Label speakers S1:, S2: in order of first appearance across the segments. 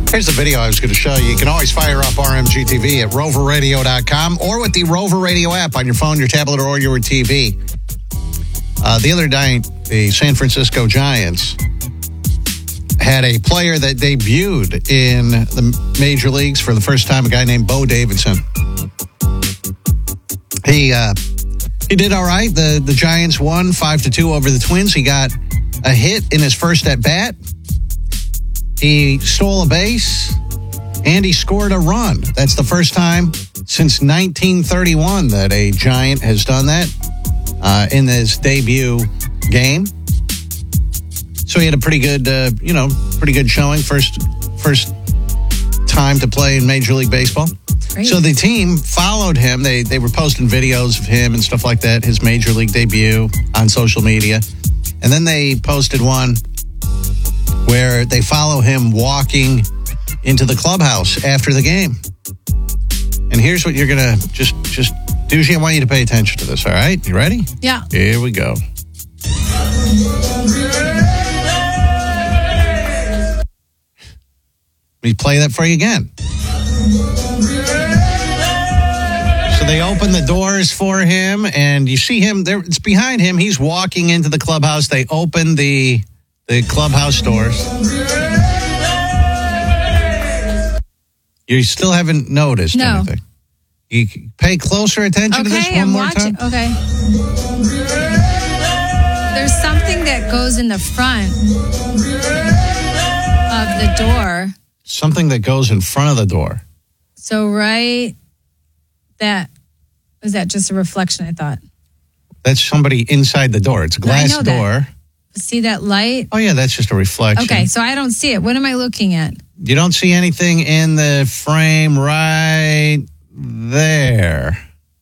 S1: Here's the video I was going to show you. You can always fire up RMGTV at roverradio.com or with the Rover Radio app on your phone, your tablet, or your TV. The other night, the San Francisco Giants had a player that debuted in the major leagues for the first time, a guy named Bo Davidson. He did all right. The Giants won 5-2 over the Twins. He got a hit in his first at-bat. He stole a base, and he scored a run. That's the first time since 1931 that a Giant has done that in his debut game. So he had a pretty good, pretty good showing. First time to play in Major League Baseball.
S2: Great.
S1: So the team followed him. They were posting videos of him and stuff like that, his Major League debut on social media. And then they posted one where they follow him walking into the clubhouse after the game. And here's what you're going to just Doogie, I want you to pay attention to this, all right? You ready?
S2: Yeah.
S1: Here we go. Let me play that for you again. So they open the doors for him, and you see him there. It's behind him. He's walking into the clubhouse. They open the clubhouse doors. You still haven't noticed anything. You pay closer attention to this one more time.
S2: Okay. There's something that goes in the front of the door.
S1: Something that goes in front of the door.
S2: So was that just a reflection, I thought?
S1: That's somebody inside the door. It's a glass door.
S2: That. See that light?
S1: Oh, yeah, that's just a reflection.
S2: Okay, so I don't see it. What am I looking at?
S1: You don't see anything in the frame right there.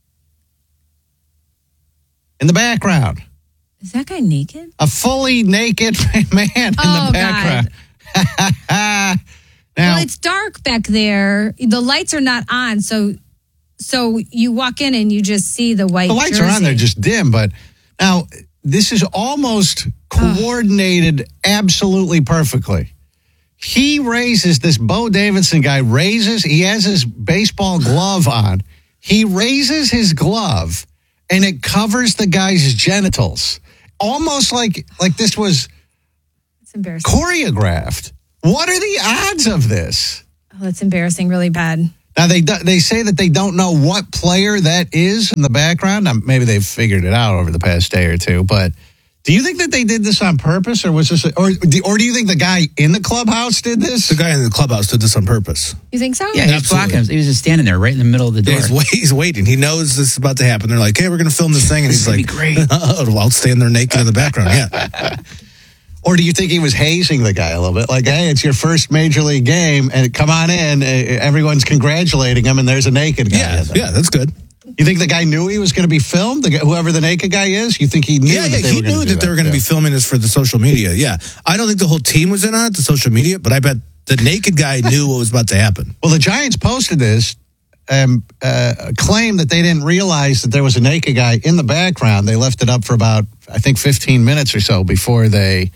S1: In the background.
S2: Is that guy naked?
S1: A fully naked man in the background. Now,
S2: well, it's dark back there. The lights are not on, so you walk in and you just see the white
S1: the lights
S2: jersey.
S1: are on, they're just dim. But now, this is almost coordinated absolutely perfectly. He raises, this Bo Davidson guy he has his baseball glove on. He raises his glove, and it covers the guy's genitals. Almost like this was
S2: it's embarrassing.
S1: Choreographed. What are the odds of this?
S2: Oh, that's embarrassing, really bad.
S1: Now, they say that they don't know what player that is in the background. Now, maybe they've figured it out over the past day or two, but do you think that they did this on purpose, or was this, or do you think the guy in the clubhouse did this?
S3: The guy in the clubhouse did this on purpose.
S2: You think so?
S4: Yeah, he's blocking him. He was just standing there right in the middle of the door.
S3: Yeah, he's waiting. He knows this is about to happen. They're like, hey, we're going to film this thing. And he's like,
S4: great.
S3: I'll stand there naked in the background. Yeah.
S1: Or do you think he was hazing the guy a little bit? Like, hey, it's your first major league game, and come on in. Everyone's congratulating him, and there's a naked guy.
S3: Yeah, that's good.
S1: You think the guy knew he was going to be filmed? Whoever the naked guy is? You think he knew that they
S3: he
S1: were
S3: knew that they were going to be filming this for the social media. Yeah. I don't think the whole team was in on it, the social media, but I bet the naked guy knew what was about to happen.
S1: Well, the Giants posted this, claimed that they didn't realize that there was a naked guy in the background. They left it up for about, I think, 15 minutes or so before they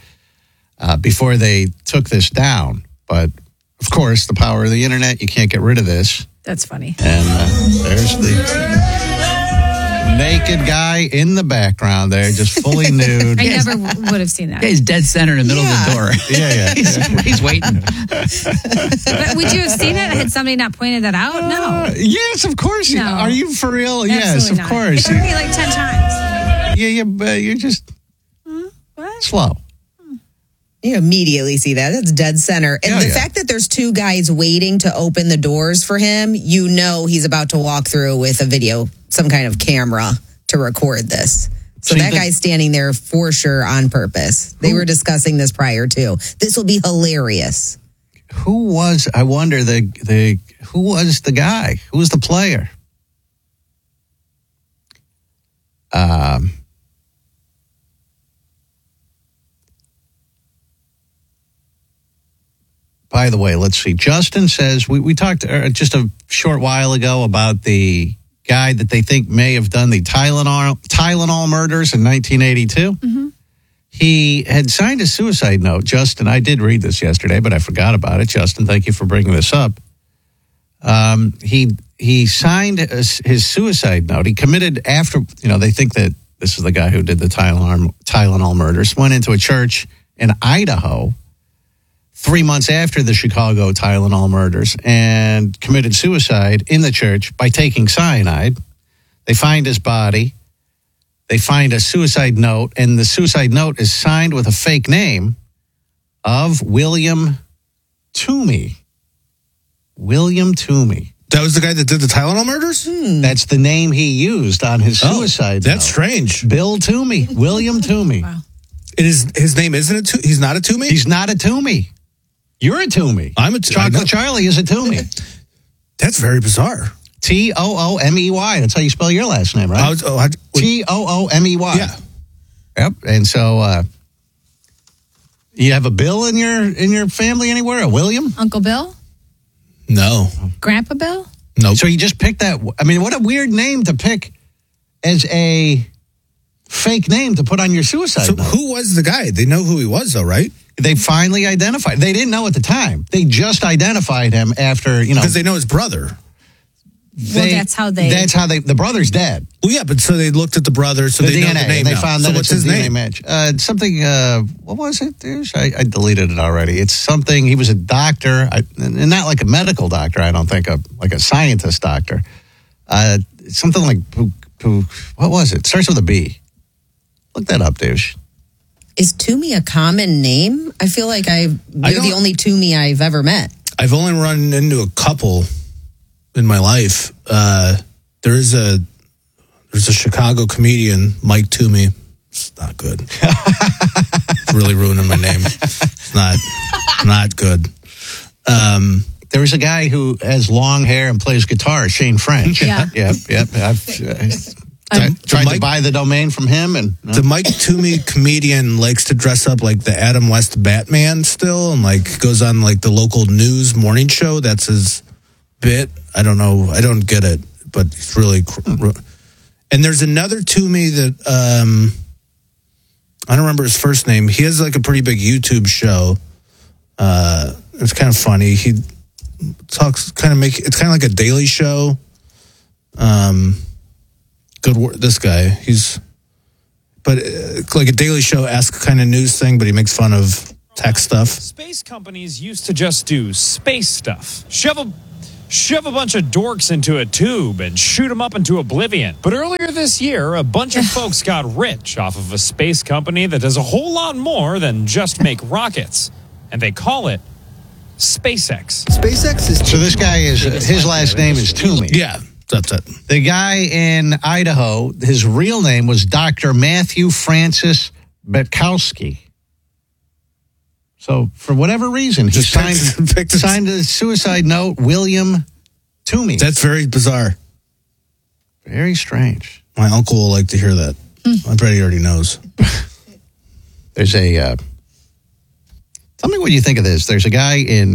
S1: took this down. But, of course, the power of the internet, you can't get rid of this.
S2: That's funny.
S1: And there's the naked guy in the background there, just fully nude.
S2: I never would have seen that.
S4: He's dead center in the middle of the door.
S1: Yeah.
S4: He's waiting.
S2: But would you have seen it had somebody not pointed that out? No.
S1: Yes, of course.
S2: No.
S1: Are you for real?
S2: Absolutely
S1: Yes, of
S2: not.
S1: course.
S2: It took me like 10 times.
S1: Yeah, but you're just
S2: What?
S1: slow.
S5: You immediately see that. That's dead center. And the fact that there's two guys waiting to open the doors for him, you know he's about to walk through with a video, some kind of camera to record this. So that guy's standing there for sure on purpose. They were discussing this prior too. This will be hilarious.
S1: Who was, I wonder, who was the guy? Who was the player? By the way, let's see. Justin says, we talked just a short while ago about the guy that they think may have done the Tylenol murders in 1982. Mm-hmm. He had signed a suicide note. Justin, I did read this yesterday, but I forgot about it. Justin, thank you for bringing this up. He signed his suicide note. He committed after, they think that this is the guy who did the Tylenol murders, went into a church in Idaho 3 months after the Chicago Tylenol murders and committed suicide in the church by taking cyanide. They find his body. They find a suicide note, and the suicide note is signed with a fake name of William Toomey. William Toomey.
S3: That was the guy that did the Tylenol murders?
S1: That's the name he used on his suicide note.
S3: That's strange.
S1: Bill Toomey. William Toomey.
S2: Wow.
S3: It is, his name isn't a Toomey? He's not a Toomey?
S1: He's not a Toomey. You're a Toomey.
S3: I'm a Toomey.
S1: Chocolate Charlie is a Toomey.
S3: That's very bizarre.
S1: Toomey. That's how you spell your last name, right? Toomey.
S3: Yeah.
S1: Yep. And so, you have a Bill in your family anywhere? A William?
S2: Uncle Bill?
S3: No.
S2: Grandpa Bill?
S3: No.
S1: So you just picked that. I mean, what a weird name to pick as a fake name to put on your suicide
S3: So
S1: note.
S3: who was the guy? They know who he was, though, right?
S1: They finally identified. They didn't know at the time. They just identified him after,
S3: Because they know his brother.
S2: That's how
S1: the brother's dead.
S3: Well, yeah, but so they looked at the brother, so
S1: The
S3: they
S1: DNA.
S3: know the name
S1: They
S3: now.
S1: found
S3: so
S1: that
S3: what's
S1: it's
S3: his
S1: a DNA
S3: name?
S1: match. Something. What was it? I deleted it already. It's something. He was a doctor, and not like a medical doctor. I don't think like a scientist doctor. Something like what was it? Starts with a B. Look that up, douche.
S5: Is Toomey a common name? I feel like you're the only Toomey I've ever met.
S3: I've only run into a couple in my life. There's a Chicago comedian, Mike Toomey. It's not good. It's really ruining my name. It's not good.
S1: There was a guy who has long hair and plays guitar, Shane French.
S2: Yeah.
S1: Yep. I've tried to buy the domain from him, and
S3: The Mike Toomey comedian likes to dress up like the Adam West Batman still, and goes on the local news morning show. That's his bit. I don't know. I don't get it, but it's really. And there's another Toomey that I don't remember his first name. He has a pretty big YouTube show. It's kind of funny. He talks it's kind of like a daily show. Good work. This guy, but like a Daily Show-esque kind of news thing, but he makes fun of tech stuff.
S6: Space companies used to just do space stuff. Shove a bunch of dorks into a tube and shoot them up into oblivion. But earlier this year, a bunch of folks got rich off of a space company that does a whole lot more than just make rockets. And they call it SpaceX.
S7: SpaceX is
S1: so this guy his last name is Toomey.
S3: Yeah, that's it.
S1: The guy in Idaho, his real name was Dr. Matthew Francis Betkowski. So for whatever reason, he signed a suicide note, William Toomey.
S3: That's very bizarre.
S1: Very strange.
S3: My uncle will like to hear that. I bet he already knows.
S1: There's a... tell me what you think of this. There's a guy in...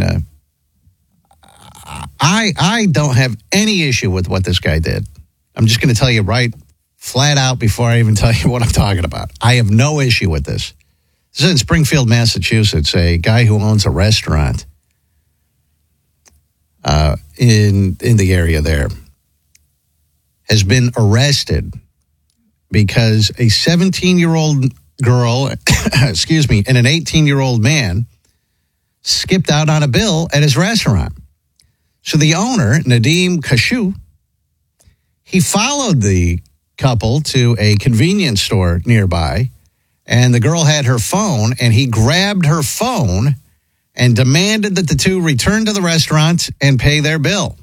S1: I don't have any issue with what this guy did. I'm just going to tell you right flat out before I even tell you what I'm talking about. I have no issue with this. This is in Springfield, Massachusetts. A guy who owns a restaurant in the area there has been arrested because a 17-year-old girl, excuse me, and an 18-year-old man skipped out on a bill at his restaurant. So the owner, Nadeem Kashu, he followed the couple to a convenience store nearby, and the girl had her phone, and he grabbed her phone and demanded that the two return to the restaurant and pay their bill.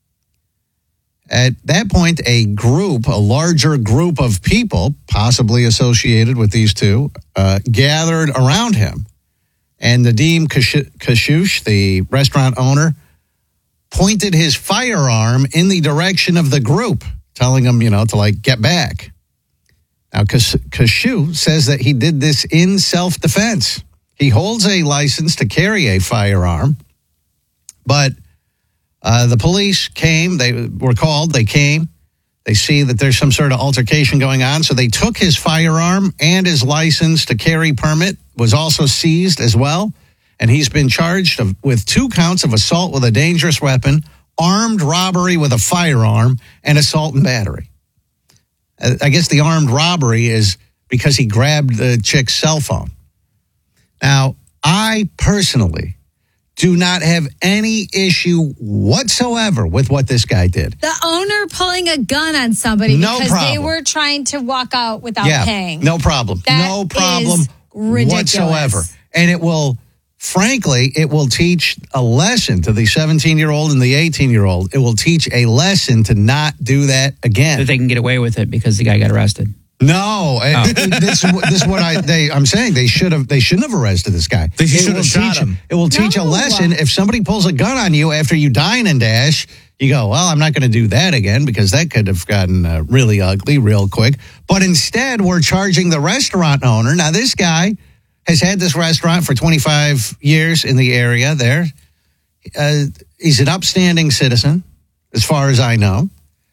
S1: At that point, a larger group of people, possibly associated with these two, gathered around him. And Nadeem Kashush, the restaurant owner, pointed his firearm in the direction of the group, telling them, to get back. Now, Kashu says that he did this in self-defense. He holds a license to carry a firearm, but the police came. They were called. They came. They see that there's some sort of altercation going on, so they took his firearm and his license to carry permit was also seized as well, and he's been charged with 2 counts of assault with a dangerous weapon, armed robbery with a firearm, and assault and battery. I guess the armed robbery is because he grabbed the chick's cell phone. Now, I personally do not have any issue whatsoever with what this guy did.
S2: The owner pulling a gun on somebody
S1: No
S2: because
S1: problem.
S2: they were trying to walk out without paying.
S1: No problem.
S2: That
S1: No problem
S2: is ridiculous.
S1: whatsoever. And it will, frankly, it will teach a lesson to the 17-year-old and the 18-year-old. It will teach a lesson to not do that again.
S4: That they can get away with it because the guy got arrested.
S1: No, this is what I'm saying. They shouldn't have arrested this guy.
S3: They should have shot him.
S1: It will teach a lesson. If somebody pulls a gun on you after you dine and dash, you go, well, I'm not going to do that again because that could have gotten really ugly real quick. But instead, we're charging the restaurant owner. Now, this guy has had this restaurant for 25 years in the area there. He's an upstanding citizen, as far as I know.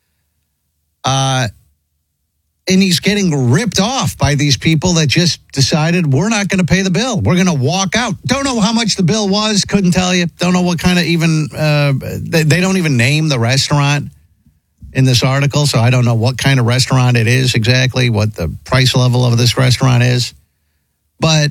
S1: And he's getting ripped off by these people that just decided we're not going to pay the bill. We're going to walk out. Don't know how much the bill was. Couldn't tell you. Don't know what kind of even, they don't even name the restaurant in this article. So I don't know what kind of restaurant it is exactly, what the price level of this restaurant is. But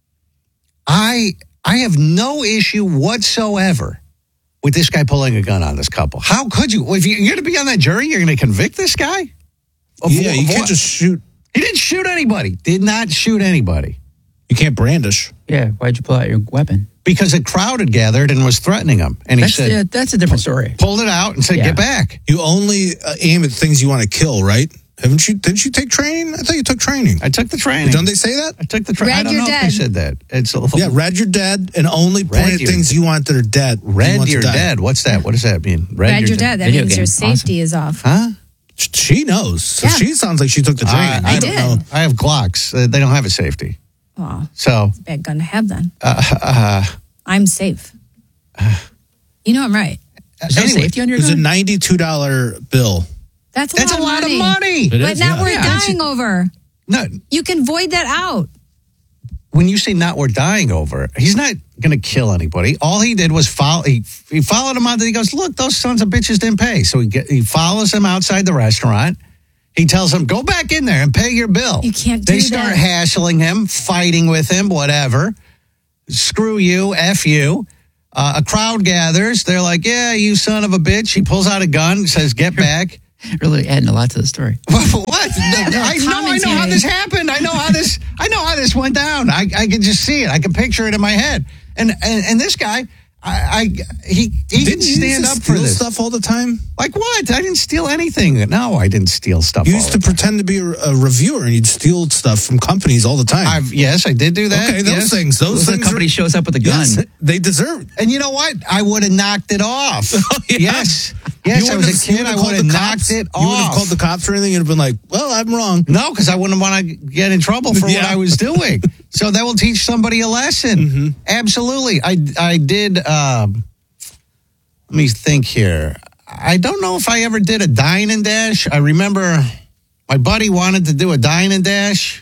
S1: I have no issue whatsoever with this guy pulling a gun on this couple. How could you? If you're going to be on that jury, you're going to convict this guy?
S3: Yeah, you can't just shoot.
S1: He didn't shoot anybody. Did not shoot anybody.
S3: You can't brandish.
S4: Yeah, why'd you pull out your weapon?
S1: Because a crowd had gathered and was threatening him. And he said,
S4: that's a different story.
S1: Pulled it out and said, get back.
S3: You only aim at things you want to kill, right? Didn't you take training? I thought you took training.
S1: I took the training.
S3: Don't they say that?
S1: I took the training. I don't
S2: You're
S1: know if
S2: dead.
S1: they said that. It's a little,
S3: Yeah, red, you're dead, and only point at
S1: you're
S3: things you want that are dead.
S1: red, you're dead. What's that? What does that mean?
S2: Red, you're dead. That
S4: Video
S2: means
S4: game.
S2: your safety is off.
S1: Huh?
S3: She knows. So
S2: Yeah.
S3: she sounds like she took the training.
S1: I
S2: I
S1: don't
S2: did.
S1: know. I have Glocks. They don't have a safety.
S2: Well,
S1: So,
S2: it's a bad gun to have then. I'm safe. You know I'm right.
S4: Is there
S1: anyway,
S4: safety on your
S3: It was a
S4: gun?
S3: $92 bill.
S2: That's
S1: that's a lot of money.
S3: It
S2: But
S3: is,
S2: now
S3: yeah.
S2: we're
S1: Yeah.
S2: dying over.
S1: No,
S2: You can void that out.
S1: when you say not we're dying over, he's not going to kill anybody. All he did was follow. He followed him out. He goes, look, those sons of bitches didn't pay. So he follows him outside the restaurant. He tells him, go back in there and pay your bill.
S2: You can't do
S1: They start
S2: that.
S1: hassling him, fighting with him, whatever. Screw you, F you. A crowd gathers. They're like, yeah, you son of a bitch. He pulls out a gun, says, get back.
S4: Really adding a lot to the story.
S1: What? I know how this happened. I know how this went down. I can just see it. I can picture it in my head. And this guy, he didn't stand up for this
S3: stuff all the time.
S1: Like what? I didn't steal anything. No, I didn't steal stuff.
S3: You used to pretend to be a reviewer, and you'd steal stuff from companies all the time.
S1: Yes, I did do that.
S3: Okay, those
S1: yes.
S3: things. Those
S4: The
S3: things.
S4: company shows up with a gun.
S3: Yes, they deserve.
S1: And you know what? I would have knocked it off.
S3: Yeah.
S1: Yes.
S3: You
S1: Yes, I
S3: wouldn't
S1: was a
S3: have- you
S1: kid. I
S3: would've
S1: would have
S3: called the
S1: knocked
S3: cops.
S1: it
S3: You would have
S1: off.
S3: called the cops or anything, and have been like, "Well, I'm wrong."
S1: No, because I wouldn't want to get in trouble for what
S3: Yeah.
S1: I was doing. So that will teach somebody a lesson. Absolutely. I did. Let me think here. I don't know if I ever did a dine and dash. I remember my buddy wanted to do a dine and dash,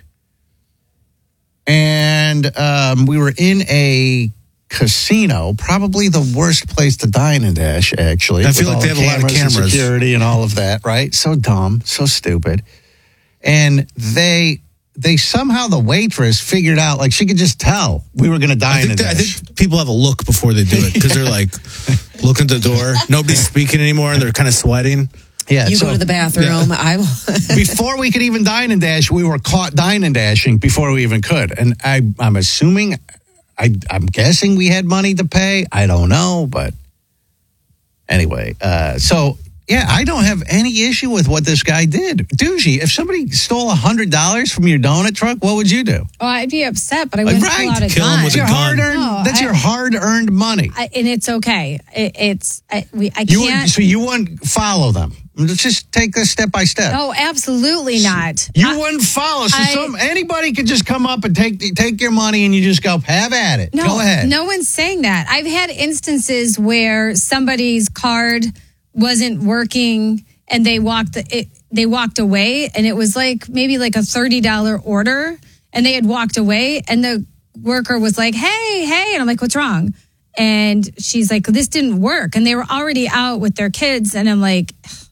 S1: and we were in a casino, probably the worst place to dine and dash, actually.
S3: I feel
S1: with
S3: like
S1: all
S3: they have a lot of
S1: and
S3: cameras.
S1: security and all of that, right? So dumb, so stupid. And they somehow, the waitress figured out, like, she could just tell we were going to dine and
S3: I
S1: dash.
S3: think people have a look before they do it because they're like looking at the door. Nobody's speaking anymore, and they're kind of sweating.
S1: Yeah,
S5: You
S1: so
S5: go to the bathroom. I will.
S1: before we could even dine and dash, we were caught dine and dashing before we even could. And I'm assuming, I'm guessing we had money to pay. I don't know, but anyway. So, yeah, I don't have any issue with what this guy did. Doogie, if somebody stole $100 from your donut truck, what would you do?
S2: Oh, I'd be upset, but I wouldn't pull out a
S3: Kill him
S2: gun.
S3: with a
S1: Your
S3: gun.
S1: hard-earned,
S2: No,
S1: that's your hard-earned money.
S2: And it's okay. I
S1: You
S2: can't.
S1: so you wouldn't follow them. Let's just take this step by step.
S2: Oh, absolutely not.
S1: You wouldn't follow. So anybody could just come up and take your money, and you just go, have at it.
S2: No,
S1: Go ahead.
S2: No one's saying that. I've had instances where somebody's card wasn't working and they walked away, and it was like maybe like a $30 order, and they had walked away, and the worker was like, hey, and I'm like, what's wrong? And she's like, this didn't work, and they were already out with their kids, and I'm like,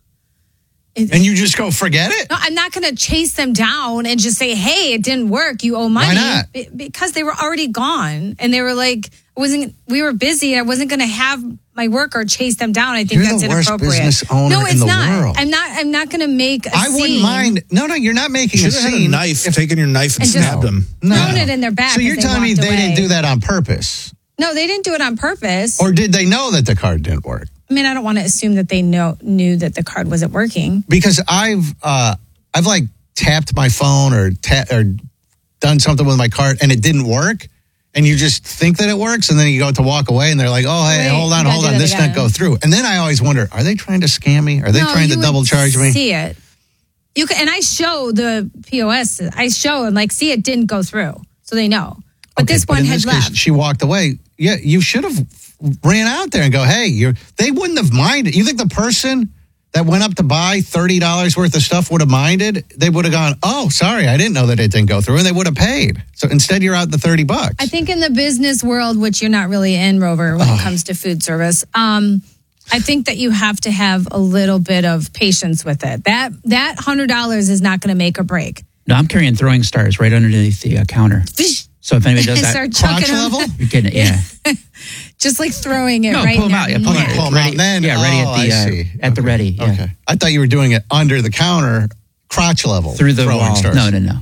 S1: and you just go, forget it?
S2: no, I'm not going to chase them down and just say, hey, it didn't work, you owe money.
S1: Why not?
S2: Because they were already gone, and they were like, we were busy. I wasn't going to have my worker chase them down. I think
S1: You're
S2: that's
S1: the worst
S2: inappropriate.
S1: business owner
S2: no, it's
S1: in the
S2: not.
S1: world.
S2: I'm not going to make a
S1: I
S2: scene.
S1: wouldn't mind. No, you're not making
S3: You
S1: a
S3: should have had
S1: scene.
S3: a knife, taken your knife and
S2: And just-
S3: stabbed him.
S2: Thrown it in their back
S1: So you're
S2: as they
S1: telling me
S2: walked
S1: they didn't
S2: away.
S1: do that on purpose?
S2: No, they didn't do it on purpose.
S1: Or did they know that the card didn't work?
S2: I mean, I don't want to assume that they knew that the card wasn't working.
S1: Because I've like tapped my phone or done something with my card and it didn't work, and you just think that it works, and then you go to walk away and they're like, oh, hey,
S2: Wait,
S1: hold
S2: you gotta do
S1: on,
S2: that
S1: this
S2: again.
S1: didn't go through. And then I always wonder, are they trying to scam me? Are they
S2: No,
S1: trying to
S2: you
S1: double
S2: would
S1: charge me?
S2: See it. You can, and I show the POS. I show and like, see, it didn't go through, so they know. But
S1: Okay,
S2: this one
S1: in
S2: had
S1: this case,
S2: left.
S1: she walked away. Yeah, you should have ran out there and go, hey, they wouldn't have minded. You think the person that went up to buy $30 worth of stuff would have minded? They would have gone, oh, sorry, I didn't know that it didn't go through, and they would have paid. So instead, you're out the $30.
S2: I think in the business world, which you're not really in, Rover, when it comes to food service, I think that you have to have a little bit of patience with it. That $100 is not going to make or break.
S4: No, I'm carrying throwing stars right underneath the counter. So if anybody does that,
S2: Start
S1: Crotch
S2: chucking 'em.
S1: level?
S4: you're getting it. Yeah.
S2: Just like throwing it
S4: No,
S2: right
S4: pull 'em
S2: now.
S4: out. Yeah, pull 'em out.
S1: Pull 'em out then?
S4: Yeah, ready
S1: Oh,
S4: at
S1: I
S4: the
S1: see.
S4: at the ready. Yeah.
S1: Okay. I thought you were doing it under the counter, crotch level.
S4: Through the
S1: throwing
S4: wall.
S1: stars.
S4: No.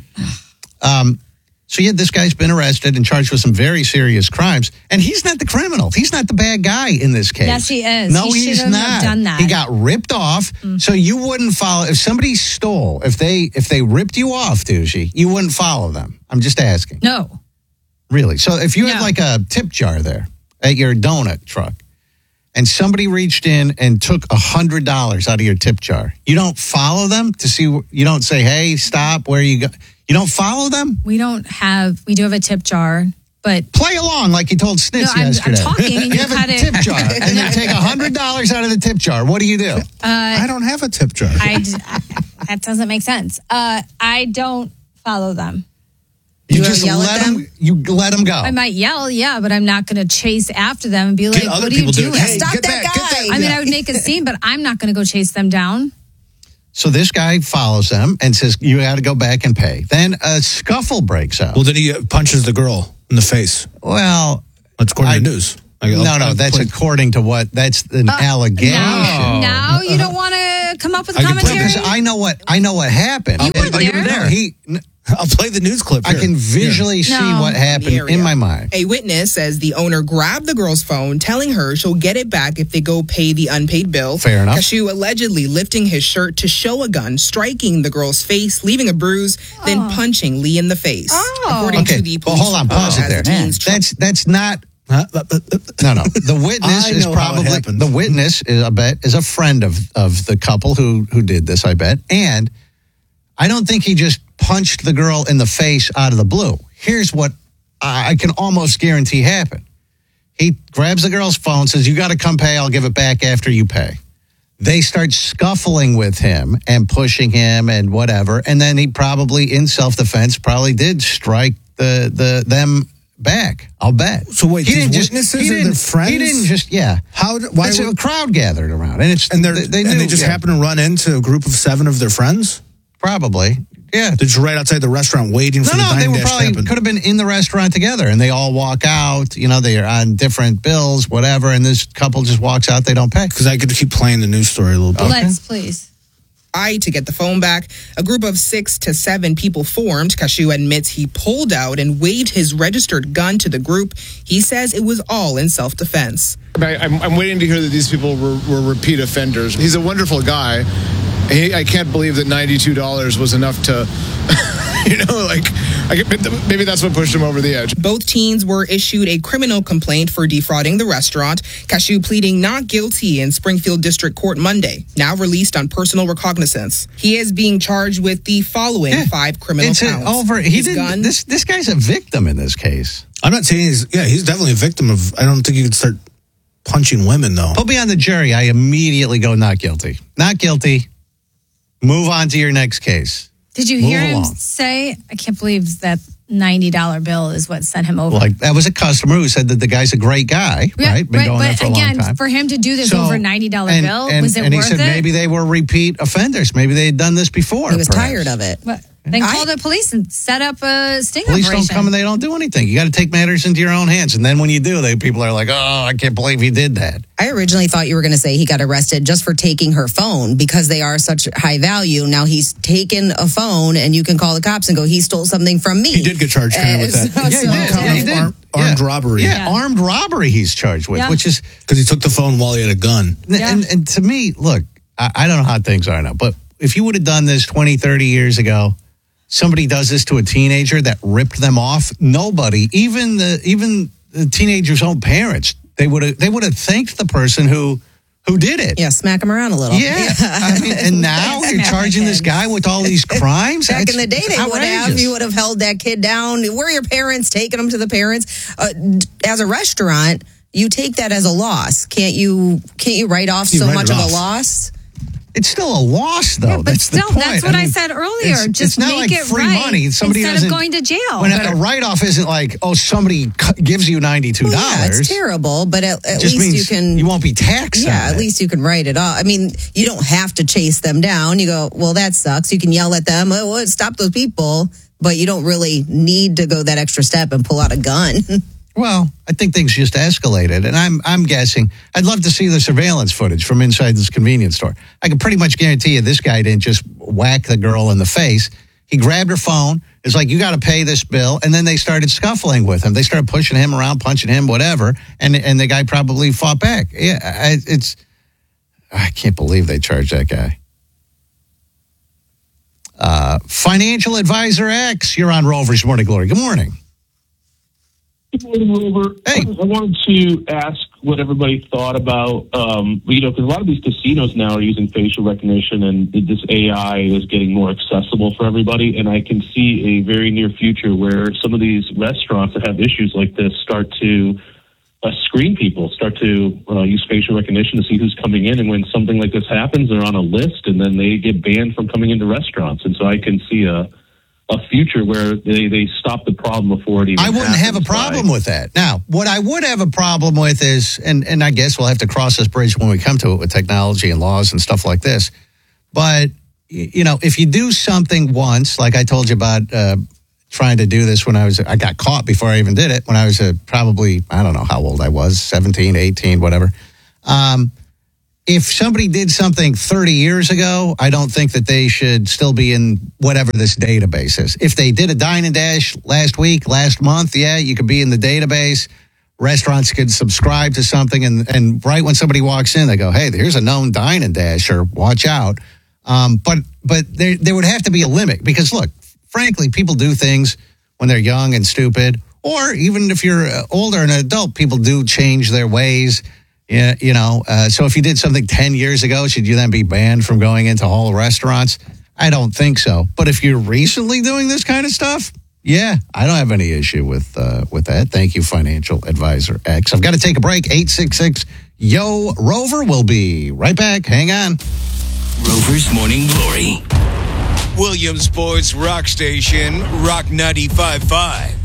S1: So yeah, this guy's been arrested and charged with some very serious crimes, and he's not the criminal. He's not the bad guy in this case.
S2: Yes, he is.
S1: No,
S2: He
S1: he's
S2: shouldn't
S1: not.
S2: have done that.
S1: He got ripped off. So you wouldn't follow if somebody stole. If they ripped you off, Doogie, you wouldn't follow them. I'm just asking.
S2: No.
S1: Really? So if you had
S2: No.
S1: like a tip jar there at your donut truck, and somebody reached in and took $100 out of your tip jar, you don't follow them to see. You don't say, "Hey, stop! Where you go?" You don't follow them.
S2: We do have a tip jar, but
S1: Play along like you told Snitz
S2: No, I'm
S1: yesterday.
S2: talking and
S1: you
S2: you
S1: have
S2: cut
S1: a
S2: it.
S1: tip jar, and you take $100 out of the tip jar. What do?
S3: I don't have a tip jar.
S2: that doesn't make sense. I don't follow them.
S1: You
S5: You
S1: just
S5: yell at
S1: let
S5: them?
S1: them. You let them go.
S2: I might yell, yeah, but I'm not going to chase after them and be like,
S3: Get other
S2: what are you
S3: people to do
S2: doing?
S3: it. Hey,
S5: Stop
S3: get
S5: that
S3: get
S5: guy.
S2: I mean, I would make a scene, but I'm not going to go chase them down.
S1: So this guy follows them and says, "You got to go back and pay." Then a scuffle breaks out.
S3: Well, then he punches the girl in the face.
S1: Well,
S3: That's according to the news.
S1: no, that's according to what? That's an allegation.
S2: Now you don't want to come up with
S3: I can play
S2: commentary?
S1: Because I know what happened.
S2: You were there.
S3: I'll play the news clip.
S1: I
S3: here.
S1: can visually see
S2: No.
S1: what happened in my mind.
S7: A witness says the owner grabbed the girl's phone, telling her she'll get it back if they go pay the unpaid bill.
S1: Fair enough.
S7: Cashew allegedly lifting his shirt to show a gun, striking the girl's face, leaving a bruise, then punching Lee in the face. According
S1: Okay,
S7: to the
S1: well,
S7: police
S1: hold on, pause
S7: report,
S1: it there.
S7: as the teens tr-
S1: That's not.
S3: Huh?
S1: No. The witness
S3: I
S1: is
S3: know how it
S1: probably
S3: happened.
S1: the witness. I bet is a friend of the couple who did this. I bet, and I don't think he just punched the girl in the face out of the blue. Here's what I can almost guarantee happened. He grabs the girl's phone, says, "You got to come pay. I'll give it back after you pay." They start scuffling with him and pushing him and whatever, and then he probably, in self-defense, probably did strike them back. I'll bet.
S3: So wait, these witnesses are their friends?
S1: He didn't just
S3: Why
S1: It's a crowd gathered around, and
S3: they just happen to run into a group of 7 of their friends?
S1: probably
S3: They're just right outside the restaurant waiting for the
S1: they
S3: dine
S1: were
S3: dash to
S1: probably
S3: happen.
S1: could have been in the restaurant together, and they all walk out. You know, they are on different bills, whatever, and this couple just walks out. They don't pay.
S3: Because I could keep playing the news story a little bit.
S2: Let's, please.
S7: to get the phone back. A group of 6 to 7 people formed. Cashew admits he pulled out and waved his registered gun to the group. He says it was all in self-defense.
S8: I'm waiting to hear that these people were repeat offenders. He's a wonderful guy. I can't believe that $92 was enough to, maybe that's what pushed him over the edge.
S7: Both teens were issued a criminal complaint for defrauding the restaurant. Cashew pleading not guilty in Springfield District Court Monday, now released on personal recognizance. He is being charged with the following 5 criminal counts. His gun.
S1: This guy's a victim in this case.
S3: I'm not saying he's definitely a victim of, I don't think you could start punching women though.
S1: Put me on the jury. I immediately go not guilty. Not guilty. Move on to your next case.
S2: Did you
S1: Move
S2: hear him
S1: along.
S2: say, I can't believe that $90 bill is what sent him over?
S1: Like, that was a customer who said that the guy's a great guy, right? Been going there for a long time.
S2: For him to do this over a $90 bill, was it
S1: and he
S2: worth
S1: said
S2: it?
S1: maybe they were repeat offenders. Maybe they had done this before.
S5: He was
S1: perhaps.
S5: tired of it.
S2: But then call the police and set up a sting
S1: Police
S2: operation.
S1: don't come and they don't do anything. You got to take matters into your own hands. And then when you do, people are like, oh, I can't believe he did that.
S5: I originally thought you were going to say he got arrested just for taking her phone because they are such high value. Now he's taken a phone and you can call the cops and go, he stole something from me.
S3: He did get charged kind of with that.
S1: He did.
S3: Armed robbery.
S1: Yeah, armed robbery he's charged with, which is...
S3: Because he took the phone while he had a gun.
S1: And to me, look, I don't know how things are now, but if you would have done this 20, 30 years ago, somebody does this to a teenager that ripped them off, nobody, even the teenager's own parents, they would have thanked the person who did it.
S5: Yeah, smack him around a little.
S1: Yeah. I mean, and now you're charging this guy with all these crimes?
S5: Back in the day, they would have.
S1: outrageous.
S5: You would have held that kid down. Where are your parents? Taking them to the parents. As a restaurant, you take that as a loss. Can't you write off so much of a loss?
S1: It's still a loss, though.
S2: Yeah, but
S1: that's
S2: still,
S1: the point.
S2: that's what I said earlier. Just
S1: it's not
S2: make
S1: like
S2: it
S1: free
S2: right
S1: money. Somebody
S2: instead
S1: doesn't
S2: of going to jail.
S1: When a write-off isn't like, oh, somebody gives you $92.
S5: Well, yeah, it's terrible, but at
S1: just
S5: least
S1: means
S5: you can.
S1: You won't be taxed.
S5: Yeah,
S1: on
S5: at
S1: it.
S5: least you can write it off. I mean, you don't have to chase them down. You go, well, that sucks. You can yell at them. Oh, well, stop those people, but you don't really need to go that extra step and pull out a gun.
S1: Well, I think things just escalated, and I'm guessing. I'd love to see the surveillance footage from inside this convenience store. I can pretty much guarantee you this guy didn't just whack the girl in the face. He grabbed her phone. It's like, you got to pay this bill, and then they started scuffling with him. They started pushing him around, punching him, whatever, and the guy probably fought back. Yeah, I can't believe they charged that guy. Financial Advisor X, you're on Rover's Morning Glory. Good morning.
S9: Good morning, Rover.
S1: Hey.
S9: I wanted to ask what everybody thought about, because a lot of these casinos now are using facial recognition, and this AI is getting more accessible for everybody. And I can see a very near future where some of these restaurants that have issues like this start to screen people, start to use facial recognition to see who's coming in. And when something like this happens, they're on a list, and then they get banned from coming into restaurants. And so I can see a future where they stop the problem before it even
S1: I wouldn't have a problem with that. Now, what I would have a problem with is, and I guess we'll have to cross this bridge when we come to it with technology and laws and stuff like this, but, if you do something once, like I told you about trying to do this when I got caught before I even did it, when I was probably, I don't know how old I was, 17, 18, whatever. If somebody did something 30 years ago, I don't think that they should still be in whatever this database is. If they did a Dine and Dash last week, last month, yeah, you could be in the database. Restaurants could subscribe to something, and right when somebody walks in, they go, hey, here's a known Dine and Dasher, watch out. But there would have to be a limit because, look, frankly, people do things when they're young and stupid, or even if you're older and an adult, people do change their ways. Yeah, so if you did something 10 years ago, should you then be banned from going into all restaurants? I don't think so. But if you're recently doing this kind of stuff, yeah, I don't have any issue with that. Thank you, Financial Advisor X. I've got to take a break. 866-YO-ROVER. We'll be right back. Hang on.
S10: Rover's Morning Glory.
S11: Williamsport's rock station, Rock 95.5.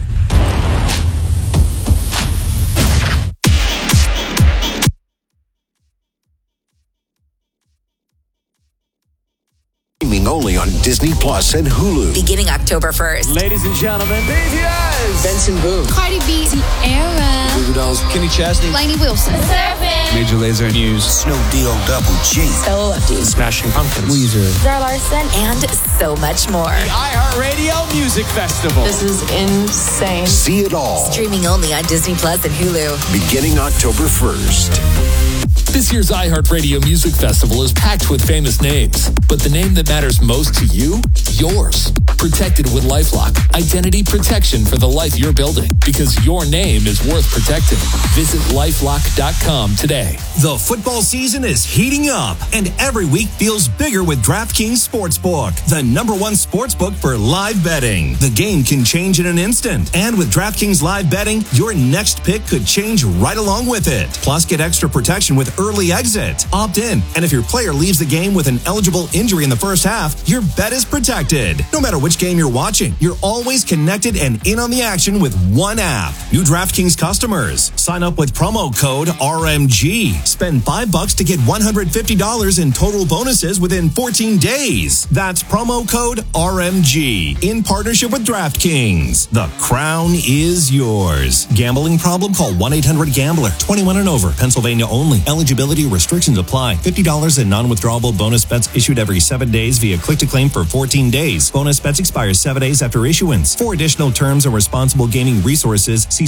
S10: Streaming only on Disney Plus and Hulu.
S12: Beginning October 1st.
S13: Ladies and gentlemen, BTS.
S14: Benson Boone.
S15: Cardi B. Sierra.
S14: Voodoo Dolls.
S13: Kenny Chesney.
S15: Lainey Wilson.
S13: Major Lazer News.
S10: Snow D-O-Double G.
S15: Stella Lefty.
S13: Smashing Pumpkins.
S3: Weezer.
S15: Zara Larson.
S12: And so much more.
S13: The iHeartRadio Music Festival.
S15: This is insane.
S10: See it all.
S12: Streaming only on Disney Plus and Hulu.
S10: Beginning October 1st.
S16: This year's iHeartRadio Music Festival is packed with famous names, but the name that matters most to you? Yours. Protected with LifeLock. Identity protection for the life you're building, because your name is worth protecting. Visit LifeLock.com today.
S17: The football season is heating up, and every week feels bigger with DraftKings Sportsbook, the #1 sportsbook for live betting. The game can change in an instant, and with DraftKings Live Betting, your next pick could change right along with it. Plus, get extra protection with early exit. Opt in, and if your player leaves the game with an eligible injury in the first half, your bet is protected. No matter which game you're watching, you're always connected and in on the action with one app. New DraftKings customers, sign up with promo code RMG. Spend $5 to get $150 in total bonuses within 14 days. That's promo code RMG in partnership with DraftKings. The crown is yours. Gambling problem? Call 1-800-GAMBLER. 21 and over. Pennsylvania only. Eligibility restrictions apply. $50 in non-withdrawable bonus bets issued every 7 days via click-to-claim for 14 days. Bonus bets expire 7 days after issuance. For additional terms and responsible gaming resources, see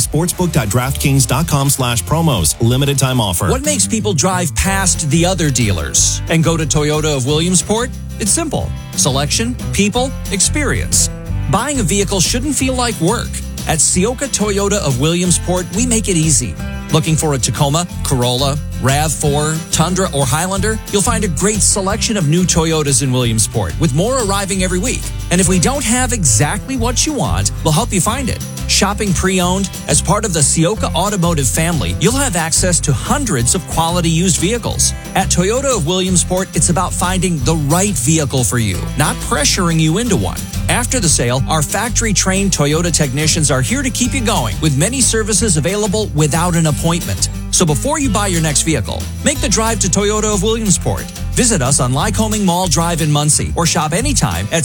S17: sportsbook.draftkings.com/promos. Limited time offer.
S14: What makes people drive past the other dealers and go to Toyota of Williamsport? It's simple. Selection, people, experience. Buying a vehicle shouldn't feel like work. At Sioka Toyota of Williamsport, we make it easy. Looking for a Tacoma, Corolla, RAV4, Tundra, or Highlander? You'll find a great selection of new Toyotas in Williamsport, with more arriving every week. And if we don't have exactly what you want, we'll help you find it. Shopping pre-owned? As part of the Sioka Automotive family, you'll have access to hundreds of quality used vehicles. At Toyota of Williamsport, it's about finding the right vehicle for you, not pressuring you into one. After the sale, our factory-trained Toyota technicians are here to keep you going, with many services available without an appointment. So before you buy your next vehicle, make the drive to Toyota of Williamsport. Visit us on Lycoming Mall Drive in Muncie, or shop anytime at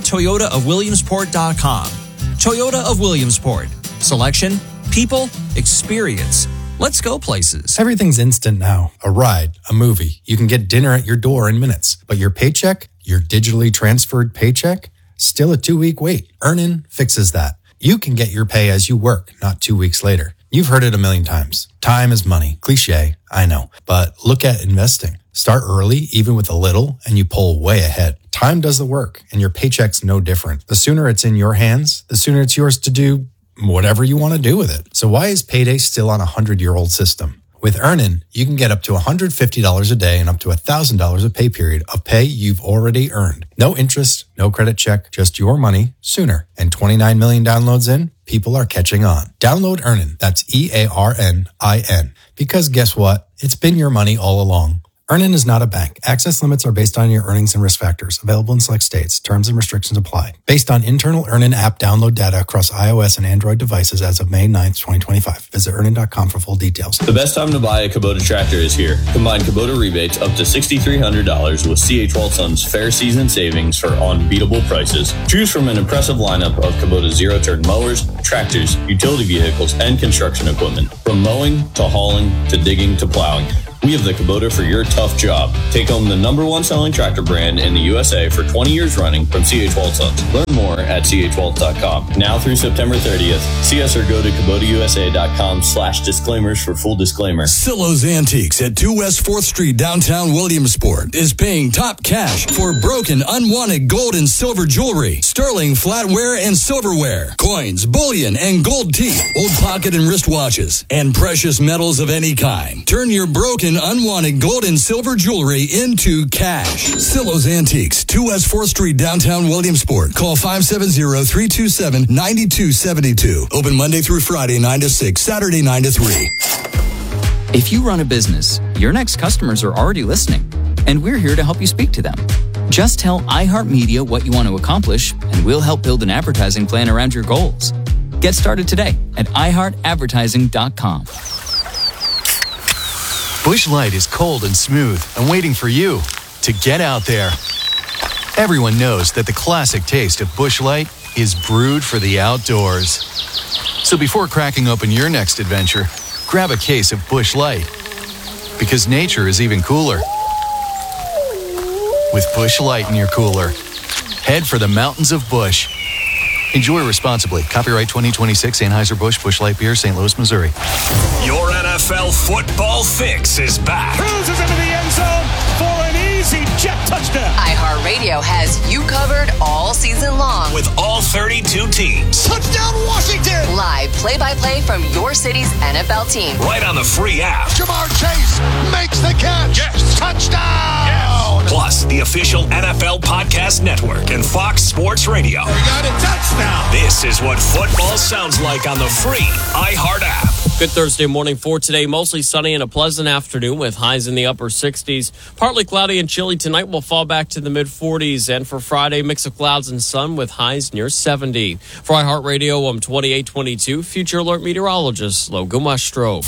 S14: SiokaToyotaofWilliamsport.com. Toyota of Williamsport. Selection, people, experience. Let's go places.
S18: Everything's instant now. A ride, a movie. You can get dinner at your door in minutes. But your paycheck, your digitally transferred paycheck, still a 2-week wait. Earnin fixes that. You can get your pay as you work, not 2 weeks later. You've heard it a million times. Time is money. Cliché, I know. But look at investing. Start early, even with a little, and you pull way ahead. Time does the work, and your paycheck's no different. The sooner it's in your hands, the sooner it's yours to do whatever you want to do with it. So why is payday still on a 100-year-old system? With Earnin, you can get up to $150 a day and up to $1,000 a pay period of pay you've already earned. No interest, no credit check, just your money sooner. And 29 million downloads in, people are catching on. Download Earnin. That's EARNIN. Because guess what? It's been your money all along. Earnin is not a bank. Access limits are based on your earnings and risk factors. Available in select states. Terms and restrictions apply. Based on internal Earnin app download data across iOS and Android devices as of May 9th, 2025. Visit Earnin.com for full details.
S19: The best time to buy a Kubota tractor is here. Combine Kubota rebates up to $6,300 with C.H. Walton's Fair Season Savings for unbeatable prices. Choose from an impressive lineup of Kubota zero-turn mowers, tractors, utility vehicles, and construction equipment. From mowing to hauling to digging to plowing, we have the Kubota for your tough job. Take home the #1 selling tractor brand in the USA for 20 years running from C.H. Waltons. Learn more at chwalt.com. Now through September 30th. See us or go to KubotaUSA.com/disclaimers for full disclaimer.
S20: Silo's Antiques at 2 West 4th Street, downtown Williamsport, is paying top cash for broken, unwanted gold and silver jewelry, sterling flatware and silverware, coins, bullion, and gold teeth, old pocket and wristwatches, and precious metals of any kind. Turn your broken, unwanted gold and silver jewelry into cash. Silo's Antiques, 2 West 4th Street, downtown Williamsport. Call 570-327-9272. Open Monday through Friday, 9 to 6, Saturday, 9 to 3.
S21: If you run a business, your next customers are already listening, and we're here to help you speak to them. Just tell iHeartMedia what you want to accomplish, and we'll help build an advertising plan around your goals. Get started today at iHeartAdvertising.com.
S22: Busch Light is cold and smooth and waiting for you to get out there. Everyone knows that the classic taste of Busch Light is brewed for the outdoors. So before cracking open your next adventure, grab a case of Busch Light. Because nature is even cooler with Busch Light in your cooler. Head for the mountains of Busch. Enjoy responsibly. Copyright 2026 Anheuser-Busch Busch Light Beer, St. Louis, Missouri.
S17: Your NFL football fix is back.
S23: Cruises into the end zone for an easy jet touchdown.
S24: iHeartRadio has you covered all season long
S17: With all 32 teams.
S23: Touchdown Washington!
S24: Live play-by-play from your city's NFL team.
S17: Right on the free app.
S23: Jamar Chase makes the catch. Yes. Touchdown! Yes.
S17: Plus, the official NFL Podcast Network and Fox Sports Radio.
S23: We got a touchdown.
S17: This is what football sounds like on the free iHeart app.
S4: Good Thursday morning for today. Mostly sunny and a pleasant afternoon with highs in the upper 60s. Partly cloudy and chilly tonight. Will fall back to the mid 40s. And for Friday, mix of clouds and sun with highs near 70. For iHeartRadio, I'm 2822 Future Alert meteorologist Logan Westrope.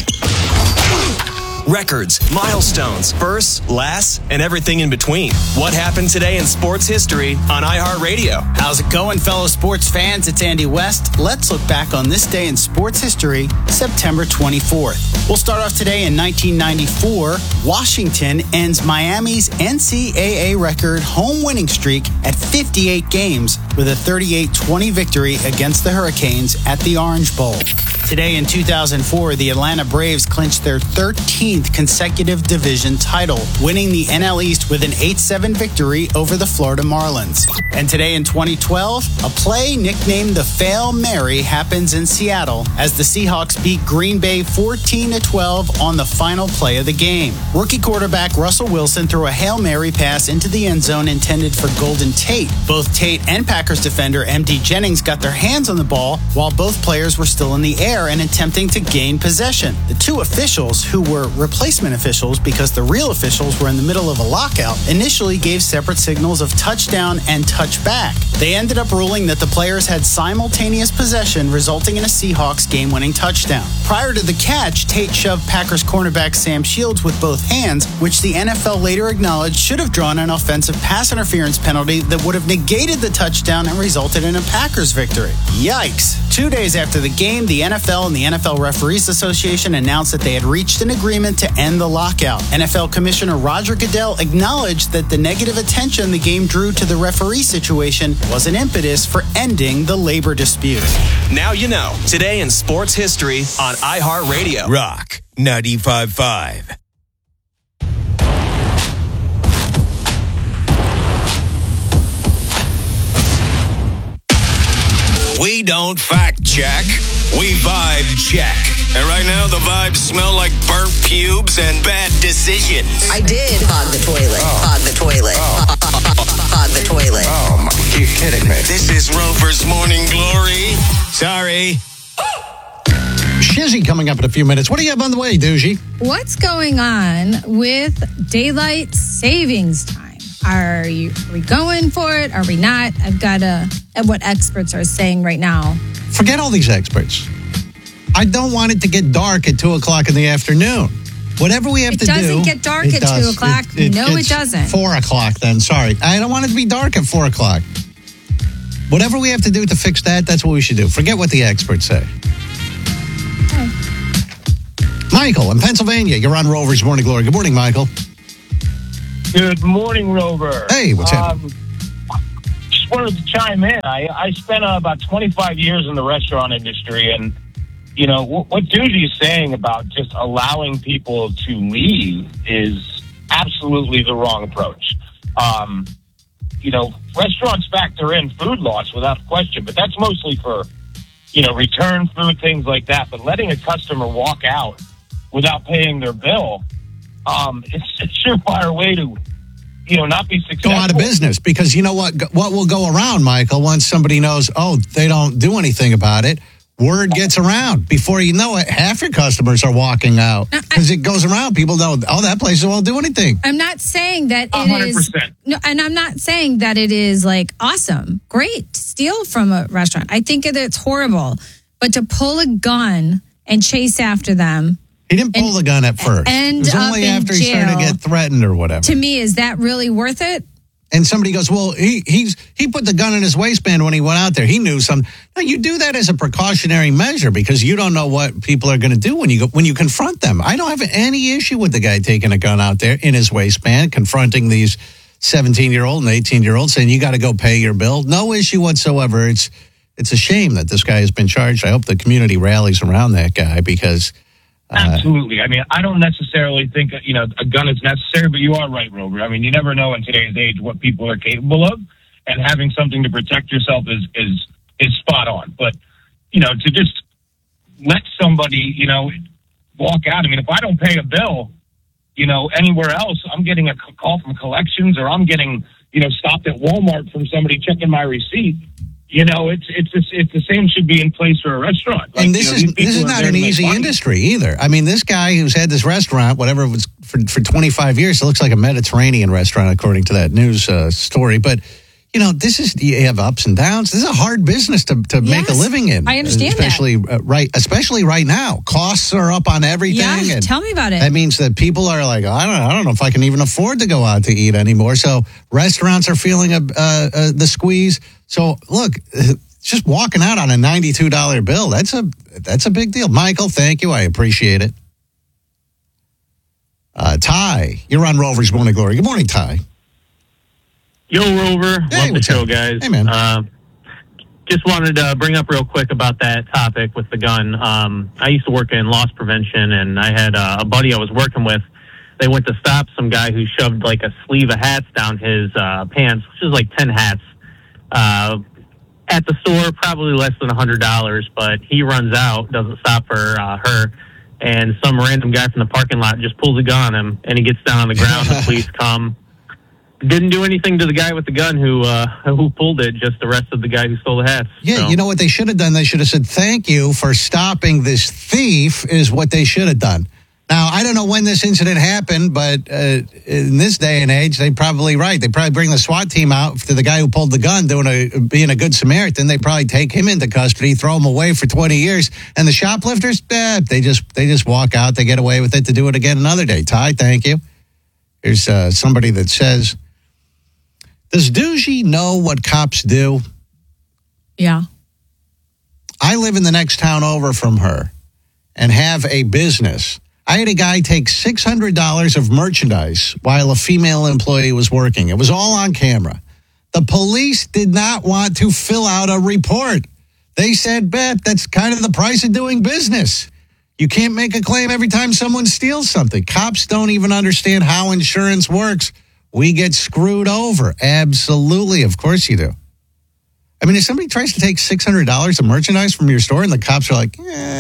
S6: Records, milestones, firsts, lasts, and everything in between. What happened today in sports history on iHeartRadio?
S7: How's it going, fellow sports fans? It's Andy West. Let's look back on this day in sports history, September 24th. We'll start off today in 1994. Washington ends Miami's NCAA record home winning streak at 58 games with a 38-20 victory against the Hurricanes at the Orange Bowl. Today in 2004, the Atlanta Braves clinched their 13th consecutive division title, winning the NL East with an 8-7 victory over the Florida Marlins. And today in 2012, a play nicknamed the Fail Mary happens in Seattle as the Seahawks beat Green Bay 14-12 on the final play of the game. Rookie quarterback Russell Wilson threw a Hail Mary pass into the end zone intended for Golden Tate. Both Tate and Packers defender M.D. Jennings got their hands on the ball while both players were still in the air and attempting to gain possession. The two officials, who were replacement officials because the real officials were in the middle of a lockout, initially gave separate signals of touchdown and touchback. They ended up ruling that the players had simultaneous possession, resulting in a Seahawks game-winning touchdown. Prior to the catch, Tate shoved Packers cornerback Sam Shields with both hands, which the NFL later acknowledged should have drawn an offensive pass interference penalty that would have negated the touchdown and resulted in a Packers victory. Yikes. 2 days after the game, the NFL and the NFL Referees Association announced that they had reached an agreement to end the lockout. NFL Commissioner Roger Goodell acknowledged that the negative attention the game drew to the referee situation was an impetus for ending the labor dispute.
S6: Now you know. Today in sports history on iHeartRadio.
S11: Rock 95.5. We don't fact check, we vibe check. And right now, the vibes smell like burnt pubes and bad decisions.
S12: I did hog the toilet. Hog the toilet. Hog the toilet.
S11: Oh, my, you're kidding me. This is Rover's Morning Glory. Sorry.
S1: Shizzy coming up in a few minutes. What do you have on the way, Doogie?
S2: What's going on with daylight savings time? Are we going for it? Are we not? I've got what experts are saying right now.
S1: Forget all these experts. I don't want it to get dark at 2 o'clock in the afternoon. Whatever we have to do.
S2: It doesn't get dark at 2 o'clock. No, it doesn't.
S1: 4 o'clock then. Sorry. I don't want it to be dark at 4 o'clock. Whatever we have to do to fix that, that's what we should do. Forget what the experts say.
S2: Okay.
S1: Michael in Pennsylvania. You're on Rover's Morning Glory. Good morning, Michael.
S8: Good morning, Rover.
S1: Hey, what's happening?
S8: Just wanted to chime in. I spent about 25 years in the restaurant industry, and you know what Doogie is saying about just allowing people to leave is absolutely the wrong approach. You know, restaurants factor in food loss without question, but that's mostly for return food, things like that. But letting a customer walk out without paying their bill. It's a surefire way to, not be successful.
S1: Go out of business because you know what will go around, Michael, once somebody knows, they don't do anything about it. Word gets around. Before you know it, half your customers are walking out because it goes around. People know, that place won't do anything.
S2: I'm not saying that it
S8: 100%.
S2: is. No, and I'm not saying that it is like awesome, great to steal from a restaurant. I think it's horrible, but to pull a gun and chase after them.
S1: He didn't pull the gun at first.
S2: It
S1: was only after he started to get threatened or whatever.
S2: To me, is that really worth it?
S1: And somebody goes, well, he put the gun in his waistband when he went out there. He knew something. No, you do that as a precautionary measure because you don't know what people are going to do when you confront them. I don't have any issue with the guy taking a gun out there in his waistband, confronting these 17-year-old and 18-year-olds, saying you got to go pay your bill. No issue whatsoever. It's a shame that this guy has been charged. I hope the community rallies around that guy because.
S8: Absolutely. I mean, I don't necessarily think, a gun is necessary, but you are right, Rover. I mean, you never know in today's age what people are capable of, and having something to protect yourself is spot on. But, to just let somebody, walk out. I mean, if I don't pay a bill, anywhere else, I'm getting a call from collections or I'm getting, stopped at Walmart from somebody checking my receipt. it's the same should be in place for a restaurant.
S1: And this is not an easy industry either. I mean, this guy who's had this restaurant, whatever it was, for 25 years, it looks like a Mediterranean restaurant, according to that news story. But, you have ups and downs. This is a hard business to make a living in.
S2: I understand
S1: especially, especially right now. Costs are up on everything.
S2: Yeah,
S1: and
S2: tell me about it.
S1: That means that people are like, I don't know if I can even afford to go out to eat anymore. So restaurants are feeling the squeeze. So look, just walking out on a $92 bill, that's a big deal. Michael, thank you. I appreciate it. Ty, you're on Rover's Morning Glory. Good morning, Ty.
S3: Yo, Rover.
S1: Hey,
S3: love the show, guys.
S1: Hey, man.
S3: Just wanted to bring up real quick about that topic with the gun. I used to work in loss prevention, and I had a buddy I was working with. They went to stop some guy who shoved like a sleeve of hats down his pants, which is like 10 hats. At the store, probably less than $100, but he runs out, doesn't stop for her, and some random guy from the parking lot just pulls a gun on him, and he gets down on the ground. The police come. Didn't do anything to the guy with the gun who pulled it, just arrested the guy who stole the hats.
S1: Yeah,
S3: so.
S1: You know what they should have done? They should have said, thank you for stopping this thief, is what they should have done. Now, I don't know when this incident happened, but in this day and age, they're probably right. They probably bring the SWAT team out to the guy who pulled the gun, being a good Samaritan. They probably take him into custody, throw him away for 20 years. And the shoplifters, they just walk out. They get away with it to do it again another day. Ty, thank you. Here's somebody that says, does Doogie know what cops do?
S2: Yeah.
S1: I live in the next town over from her and have a business. I had a guy take $600 of merchandise while a female employee was working. It was all on camera. The police did not want to fill out a report. They said, Bet, that's kind of the price of doing business. You can't make a claim every time someone steals something. Cops don't even understand how insurance works. We get screwed over. Absolutely. Of course you do. I mean, if somebody tries to take $600 of merchandise from your store and the cops are like,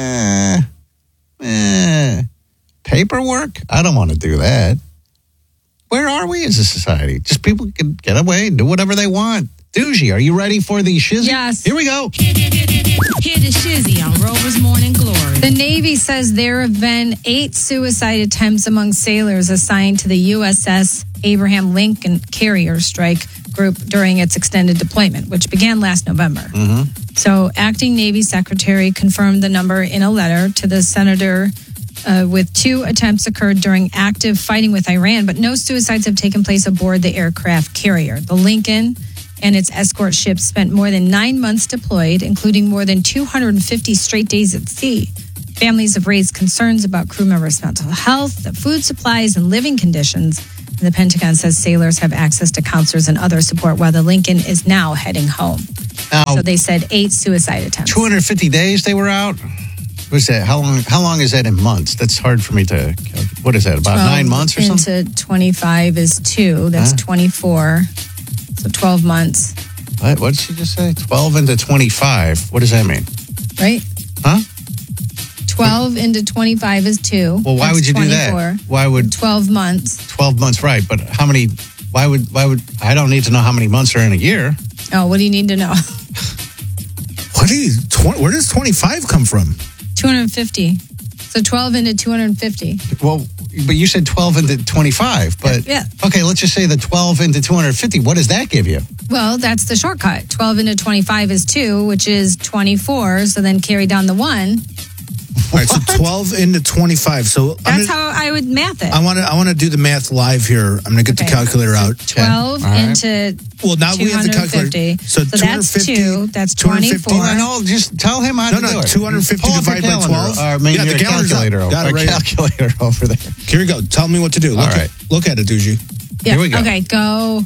S1: paperwork? I don't want to do that. Where are we as a society? Just people can get away and do whatever they want. Doogie, are you ready for the shizzy?
S2: Yes.
S1: Here we go.
S5: Hear the shizzy on Rover's Morning Glory.
S2: The Navy says there have been 8 suicide attempts among sailors assigned to the USS Abraham Lincoln Carrier Strike Group during its extended deployment, which began last November.
S1: Mm-hmm.
S2: So, acting Navy Secretary confirmed the number in a letter to the senator. With 2 attempts occurred during active fighting with Iran, but no suicides have taken place aboard the aircraft carrier. The Lincoln and its escort ships spent more than 9 months deployed, including more than 250 straight days at sea. Families have raised concerns about crew members' mental health, the food supplies, and living conditions. And the Pentagon says sailors have access to counselors and other support while the Lincoln is now heading home. So they said 8 suicide attempts.
S1: 250 days they were out? What's that? How long is that in months? That's hard for me to. What is that? About 9 months or something?
S2: Into 25 is 2. That's 24. So 12 months.
S1: What did she just say? 12 into 25. What does that mean?
S2: Right?
S1: Huh?
S2: 12 into 25 is 2.
S1: Well, why
S2: That's
S1: would you
S2: 24.
S1: do that? Why would
S2: 12 months?
S1: 12 months, right? But how many? Why would? I don't need to know how many months are in a year.
S2: Oh, what do you need to know?
S9: Where does 25 come from?
S2: 250. So 12 into 250.
S1: Well, but you said 12 into 25. But
S2: yeah.
S1: Okay, let's just say the 12 into 250. What does that give you?
S2: Well, that's the shortcut. 12 into 25 is 2, which is 24. So then carry down the 1.
S9: All right, so 12 into 25. So
S2: that's how I would math it.
S9: I want to do the math live here. I'm going to get the calculator out.
S2: 12 into
S9: well, now we have the calculator. So
S2: that's 2. That's 24.
S1: I know. Just tell him how to do it.
S9: 250 divided by 12.
S1: Yeah, the calculator.
S9: Got it right.
S1: Calculator over there.
S9: Here we go. Tell me what to do. Look at it, Doogie.
S2: Yeah.
S1: Here we go.
S2: Okay, go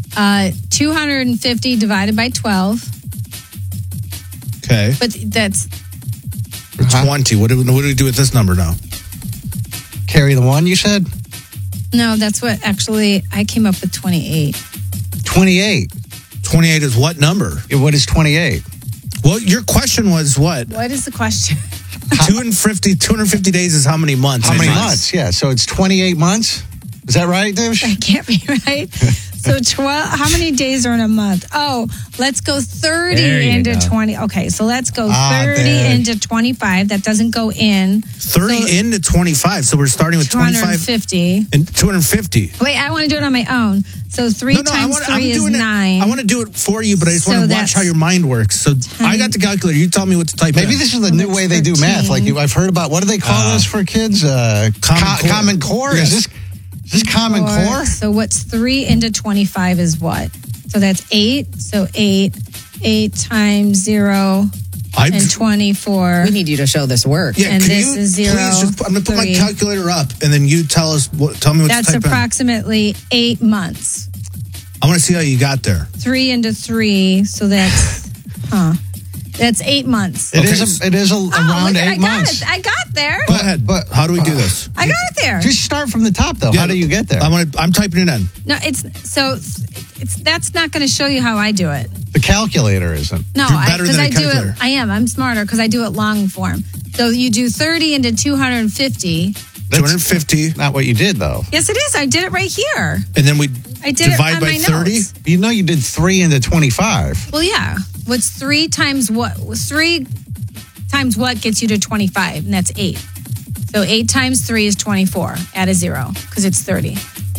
S2: 250 divided by 12.
S9: Okay.
S2: But that's
S9: 20. What do we do with this number now?
S1: Carry the 1, you said?
S2: No, that's what actually I came up with 28.
S1: 28.
S9: 28 is what number?
S1: What is 28?
S9: Well, your question was what?
S2: What is the question?
S9: 250 days is how many months?
S1: How many months? Yeah, so it's 28 months. Is that right, Dish?
S2: That can't be right. So 12, how many days are in a month? Oh, let's go 30
S10: There you
S2: into
S10: go.
S2: 20. Okay, so let's go 30
S9: there.
S2: into 25. That doesn't go in.
S9: 30 into 25. So we're starting with 25
S2: 250.
S9: and 250.
S2: Wait, I want to do it on my own. So 3 times 3 is 9.
S9: I want to do it for you, but I just
S2: So
S9: want to watch
S2: that's
S9: how your mind works. So I got the calculator. You tell me what to type
S1: Maybe
S9: in.
S1: this is the new way they do math. Like I've heard about, what do they call this for kids? Common Core?
S9: Yes.
S1: Is this Common Core?
S2: So what's 3 into 25 is what? So that's 8. So 8 times 0 and 24.
S12: We need you to show this work.
S9: Yeah,
S2: and
S9: can
S2: this
S9: you
S2: is 0.
S9: please just, I'm going to put my
S2: 3.
S9: calculator up, and then you tell me what
S2: That's
S9: to type
S2: approximately 8 months.
S9: in. I want to see how you got there.
S2: 3 into 3. So that's, that's 8 months.
S1: It is around
S2: look,
S1: 8 months.
S2: I got there.
S9: Go ahead. But how do we do this?
S2: I got it there.
S1: Just start from the top, though.
S9: Yeah,
S1: How do you get there?
S9: I'm typing it in.
S2: No, that's not going to show you how I do it.
S1: The calculator isn't.
S2: No,
S9: You're better
S2: because
S9: than a
S2: I do
S9: calculator.
S2: it. I am. I'm smarter because I do it long form. So you do 30 into 250.
S9: 250.
S1: Not what you did, though.
S2: Yes, it is. I did it right here.
S9: And then we
S2: I did it
S9: divide
S2: on
S9: by
S2: my
S9: 30.
S2: notes.
S1: You know you did 3 into 25.
S2: Well, yeah. What's 3 times what? 3 times what gets you to 25, and that's 8. So 8 times 3 is 24. Add a 0 because it's 30.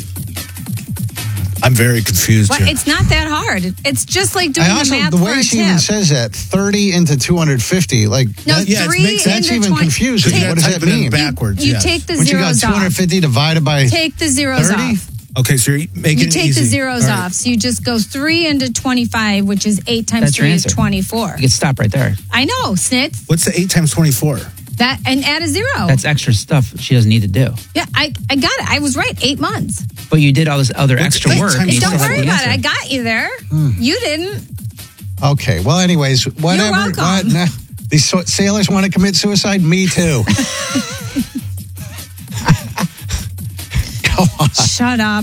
S9: I'm very confused
S2: Well,
S9: here.
S2: it's not that hard. It's just like doing
S1: I also,
S2: the math
S1: the
S2: for
S1: way
S2: a
S1: she even
S2: tip.
S1: says that, 30 into 250, like,
S2: No,
S1: that,
S2: 3
S1: that's
S2: into
S1: even
S2: 20
S1: confusing.
S2: Take-
S1: What does that
S9: Type it in
S1: mean?
S9: backwards.
S2: You
S9: yes.
S2: take the
S1: When you got
S2: zeros off.
S1: 250 divided by
S2: Take the zeros
S1: 30?
S2: off.
S9: Okay, so you're making
S2: You
S9: it
S2: take
S9: easy.
S2: the zeros
S9: All right.
S2: off. So you just go 3 into 25, which is 8 times
S10: That's your
S2: 3 is
S10: answer.
S2: 24.
S10: You can stop right there.
S2: I know, Snitz.
S9: What's the 8 times 24?
S2: That and add a 0.
S10: That's extra stuff she doesn't need to do.
S2: Yeah, I got it. I was right. 8 months.
S10: But you did all this other extra
S9: eight
S10: work.
S9: times
S10: You
S2: Don't
S10: still have
S2: worry
S10: the
S2: about it.
S10: answer.
S2: I got you there. You didn't.
S1: Okay, well, anyways, whatever.
S2: welcome.
S1: What, now, these sailors want to commit suicide? Me too. Go on.
S2: Shut up.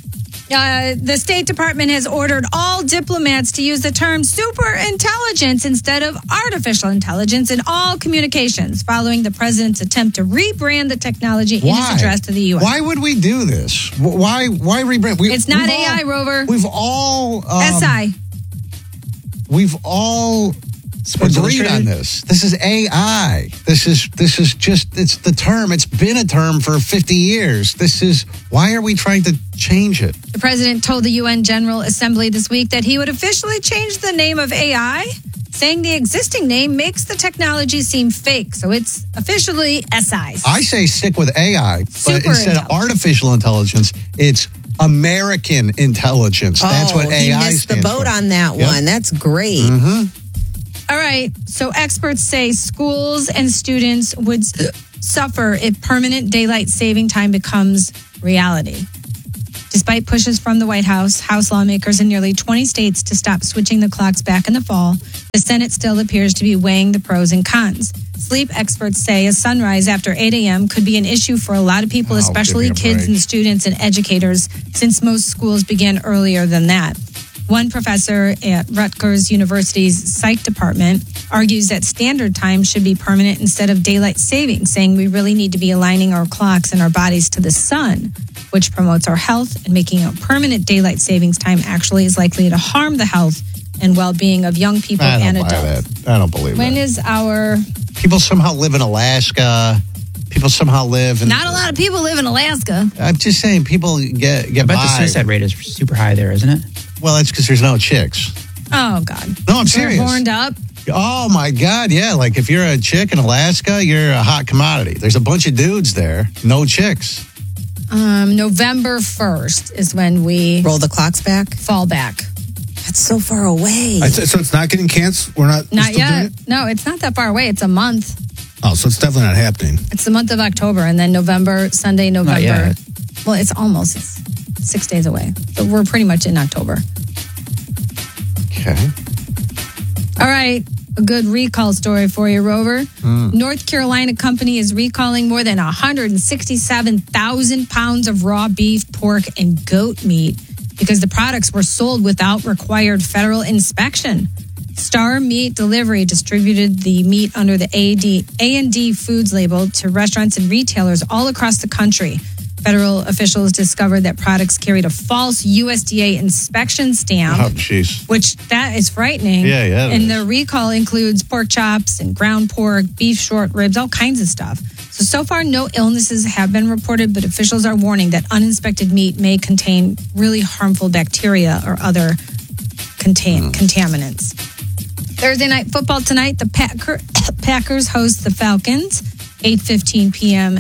S2: The State Department has ordered all diplomats to use the term super intelligence instead of artificial intelligence in all communications following the president's attempt to rebrand the technology in his address to the U.S.
S1: Why would we do this? Why rebrand?
S2: It's not AI, Rover.
S1: We've all
S2: SI.
S1: We've all
S10: Sports
S1: agreed
S10: Illustrated?
S1: on this. This is AI. This is just it's the term. It's been a term for 50 years. Why are we trying to change it?
S2: The president told the UN General Assembly this week that he would officially change the name of AI, saying the existing name makes the technology seem fake. So it's officially SI.
S1: I say stick with AI, but
S2: Super
S1: instead of artificial intelligence, it's American intelligence. That's what
S12: he
S1: AI
S12: missed the
S1: stands
S12: boat
S1: for.
S12: on that
S1: Yep.
S12: one. That's great.
S1: Mm-hmm.
S2: All right. So experts say schools and students would suffer if permanent daylight saving time becomes reality. Despite pushes from the White House, House lawmakers in nearly 20 states to stop switching the clocks back in the fall, the Senate still appears to be weighing the pros and cons. Sleep experts say a sunrise after 8 a.m. could be an issue for a lot of people, especially
S1: give me a
S2: kids
S1: break.
S2: and students and educators, since most schools begin earlier than that. One professor at Rutgers University's psych department argues that standard time should be permanent instead of daylight saving, saying we really need to be aligning our clocks and our bodies to the sun, which promotes our health, and making a permanent daylight savings time actually is likely to harm the health and well-being of young people
S1: I
S2: and
S1: don't buy
S2: adults.
S1: that. I don't believe
S2: When
S1: that.
S2: is our...
S1: People somehow live in Alaska. People somehow live in...
S2: Not a lot of people live in Alaska.
S1: I'm just saying, people get
S10: I bet
S1: by.
S10: the suicide rate is super high there, isn't it?
S1: Well, that's because there's no chicks.
S2: Oh, God.
S1: No, I'm
S2: They're
S1: serious.
S2: horned up.
S1: Oh, my God, yeah. Like, if you're a chick in Alaska, you're a hot commodity. There's a bunch of dudes there, no chicks.
S2: November 1st is when we...
S12: Roll the clocks back?
S2: Fall back.
S12: That's so far away.
S9: So it's not getting canceled? We're not
S2: Not
S9: still doing
S2: yet.
S9: it?
S2: No, it's not that far away. It's a month.
S9: Oh, so it's definitely not happening.
S2: It's the month of October, and then November, Sunday, November.
S10: yet.
S2: Well, it's 6 days away. So we're pretty much in October.
S1: Okay.
S2: All right. A good recall story for you, Rover.
S1: Mm.
S2: North Carolina company is recalling more than 167,000 pounds of raw beef, pork, and goat meat because the products were sold without required federal inspection. Star Meat Delivery distributed the meat under the A&D Foods label to restaurants and retailers all across the country. Federal officials discovered that products carried a false USDA inspection stamp.
S1: Oh, jeez.
S2: Which that is frightening.
S1: Yeah.
S2: And the recall includes pork chops and ground pork, beef short ribs, all kinds of stuff. So far, no illnesses have been reported, but officials are warning that uninspected meat may contain really harmful bacteria or other contaminants. Thursday night football tonight, the Packers host the Falcons, 8:15 p.m.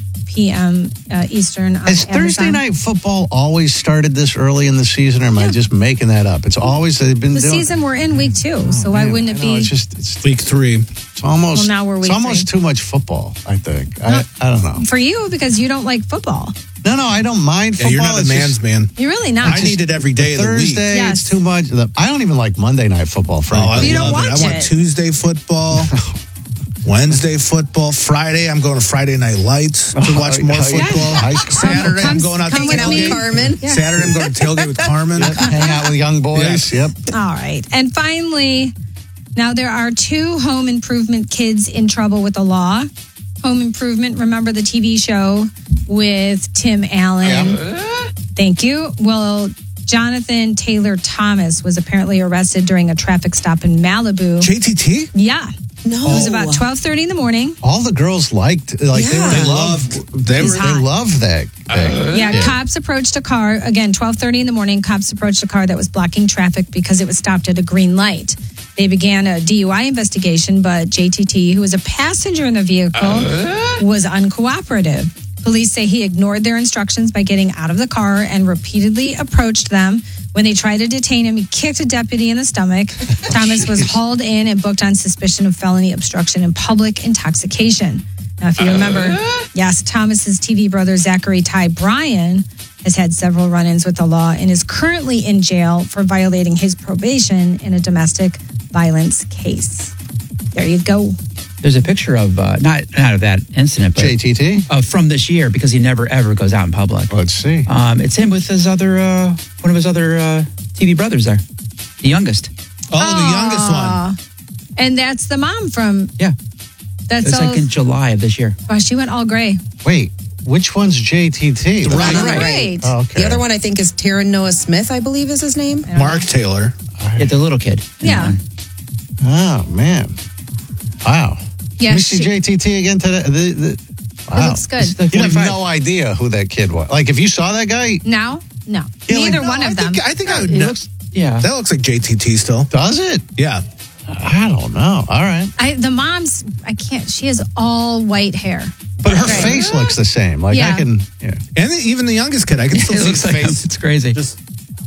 S2: Eastern on
S1: Has
S2: Amazon.
S1: Thursday night football always started this early in the season, or am I just making that up? It's always they've been
S2: The
S1: doing.
S2: season we're in week 2, so why wouldn't it be?
S1: It's
S9: week 3.
S1: It's almost.
S2: Well, now we're week
S1: it's almost too much football. I think. I don't know.
S2: For you, because you don't like football.
S1: No, I don't mind
S9: Yeah,
S1: football.
S9: you're not a
S1: It's
S9: man's
S1: just-
S9: man.
S2: You're really not.
S9: I need it every day of the week.
S1: Thursday,
S2: Yes.
S1: it's too much. I don't even like Monday night football, frankly.
S9: I
S2: You don't
S9: love it.
S2: watch
S9: I want
S2: it.
S9: Tuesday football, Wednesday football, Friday I'm going to Friday Night Lights to watch more football. Saturday I'm going out to
S2: come with me.
S9: tailgate.
S2: Carmen. Yeah.
S9: Saturday I'm going to tailgate with Carmen.
S1: Hang out with young boys.
S9: Yes.
S1: Yep.
S2: All right. And finally, now there are 2 home improvement kids in trouble with the law. Home Improvement, remember the TV show with Tim Allen? Thank you. Well, Jonathan Taylor Thomas was apparently arrested during a traffic stop in Malibu.
S9: JTT?
S2: Yeah.
S12: No.
S2: It was about 12:30 in the morning.
S1: All the girls liked, they loved that thing.
S2: Yeah, cops approached a car, again, 12:30 in the morning, cops approached a car that was blocking traffic because it was stopped at a green light. They began a DUI investigation, but JTT, who was a passenger in the vehicle, was uncooperative. Police say he ignored their instructions by getting out of the car and repeatedly approached them. When they tried to detain him, he kicked a deputy in the stomach. Thomas was hauled in and booked on suspicion of felony obstruction and public intoxication. Now, if you remember, yes, Thomas's TV brother, Zachary Ty Bryan, has had several run-ins with the law and is currently in jail for violating his probation in a domestic violence case. There you go.
S10: There's a picture of not of that incident, but
S1: JTT
S10: from this year because he never ever goes out in public.
S1: Let's see.
S10: It's him with his other one of his other TV brothers there, the youngest.
S9: Oh, the youngest one.
S2: And that's the mom from.
S10: Yeah.
S2: That's
S10: It's
S2: all.
S10: like in July of this year.
S2: Wow, she went all gray.
S1: Wait, which one's JTT?
S2: Right.
S1: Oh, okay.
S12: The other one I think is Taron Noah Smith, I believe is his name.
S9: Mark Taylor.
S10: Yeah, the little kid.
S2: Yeah.
S1: Oh, man. Wow.
S2: Yeah,
S1: Let me see JTT again today. Wow.
S2: looks good.
S1: You have no idea who that kid was. Like, if you saw that guy,
S2: Now? No.
S1: Yeah,
S2: Neither
S1: like,
S2: one of them.
S9: I think I would
S10: It
S9: know.
S10: looks, yeah.
S9: That looks like JTT still.
S1: does it?
S9: Yeah.
S1: I don't know. All right.
S2: The mom's, I can't, she has all white hair.
S1: But her face looks the same. Like,
S2: Yeah.
S1: I can,
S9: And even the youngest kid, I can still
S10: It
S9: see
S10: looks
S9: his
S10: like
S9: face.
S10: it's crazy.
S9: Just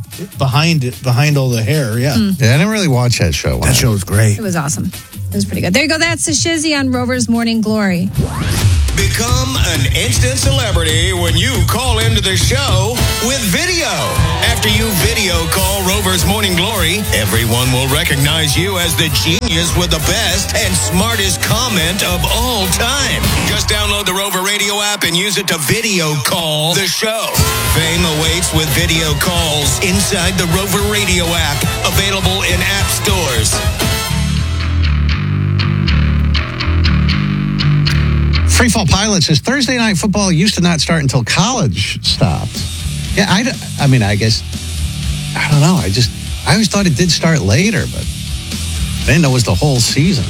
S9: behind all the hair. Yeah.
S1: Yeah, I didn't really watch that show.
S9: That show was great.
S2: It was awesome. It was pretty good. There you go. That's the Shizzy on Rover's Morning Glory.
S11: Become an instant celebrity when you call into the show with video. After you video call Rover's Morning Glory, everyone will recognize you as the genius with the best and smartest comment of all time. Just download the Rover Radio app and use it to video call the show. Fame awaits with video calls inside the Rover Radio app, available in app stores.
S1: Freefall Pilot says Thursday night football used to not start until college stopped. Yeah, I mean, I guess, I don't know. I always thought it did start later, but I didn't know it was the whole season.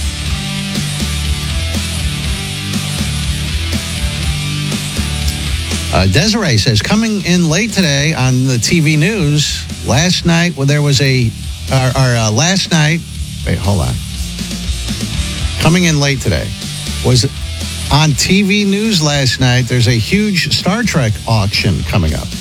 S1: Desiree says, coming in late today on the TV news, last night, there was last night, wait, hold on. Coming in late today was on TV news last night. There's a huge Star Trek auction coming up.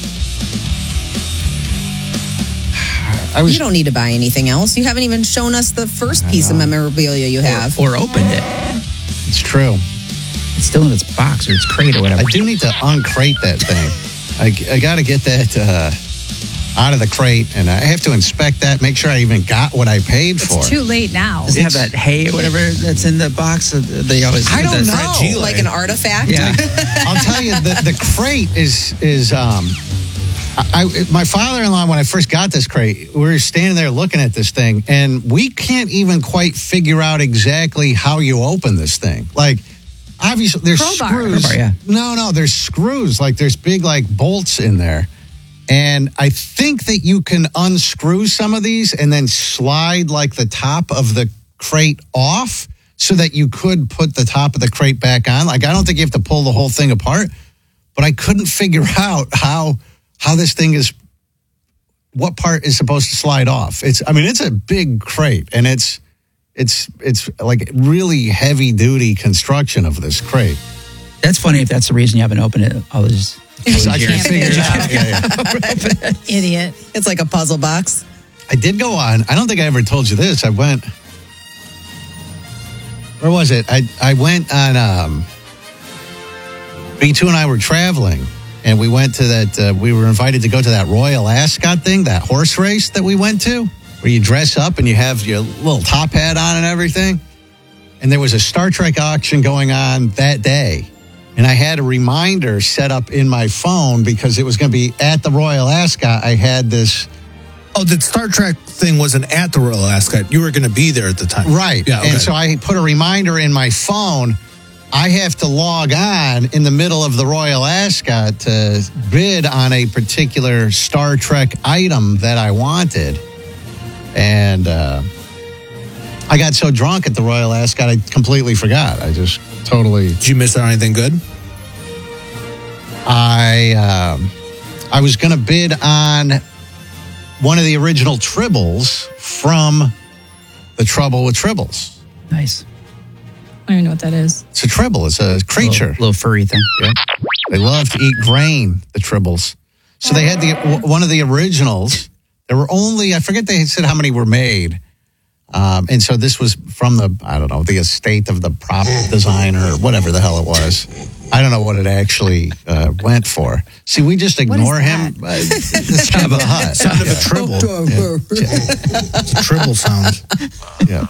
S12: You don't need to buy anything else. You haven't even shown us the first piece of memorabilia you have.
S10: Or opened it.
S1: It's true.
S10: It's still in its box or its crate or whatever.
S1: I do need to uncrate that thing. I got to get that out of the crate, and I have to inspect that, make sure I even got what I paid for.
S2: It's too late now.
S10: Does it have that hay or whatever that's in the box? They always.
S1: I don't know.
S10: Fragile.
S12: Like an artifact?
S10: Yeah.
S1: I'll tell you, the crate is my father-in-law, when I first got this crate, we were standing there looking at this thing, and we can't even quite figure out exactly how you open this thing. Like, obviously there's
S10: Crowbar.
S1: screws.
S10: Crowbar, yeah.
S1: No, there's screws. Like there's big like bolts in there. And I think that you can unscrew some of these and then slide like the top of the crate off so that you could put the top of the crate back on. Like I don't think you have to pull the whole thing apart, but I couldn't figure out how this thing is, what part is supposed to slide off. It's a big crate and it's like really heavy duty construction of this crate.
S10: That's funny if that's the reason you haven't opened it all these
S1: I can't figure it out. Yeah.
S2: Idiot.
S12: It's like a puzzle box.
S1: I did go on. I don't think I ever told you this. I went. Where was it? I went on. B2 and I were traveling, and we went to that. We were invited to go to that Royal Ascot thing, that horse race that we went to, where you dress up and you have your little top hat on and everything. And there was a Star Trek auction going on that day. And I had a reminder set up in my phone because it was going to be at the Royal Ascot. I had this.
S9: Oh, the Star Trek thing wasn't at the Royal Ascot. You were going to be there at the time.
S1: Right.
S9: Yeah, okay.
S1: And so I put a reminder in my phone. I have to log on in the middle of the Royal Ascot to bid on a particular Star Trek item that I wanted. And I got so drunk at the Royal Ascot, I completely forgot. I just totally.
S9: Did you miss out on anything good?
S1: I was going to bid on one of the original Tribbles from The Trouble with Tribbles.
S10: Nice.
S2: I don't even know what that is.
S1: It's a Tribble. It's a creature.
S10: Little furry thing.
S1: Yeah. They love to eat grain, the Tribbles. So they had one of the originals. There were only, I forget they said how many were made. And so this was from the estate of the prop designer or whatever the hell it was. I don't know what it actually went for. See, we just ignore him. The sound of the hut.
S9: Sound of a Tribble. Yeah. It's a Tribble sound.
S1: Yeah.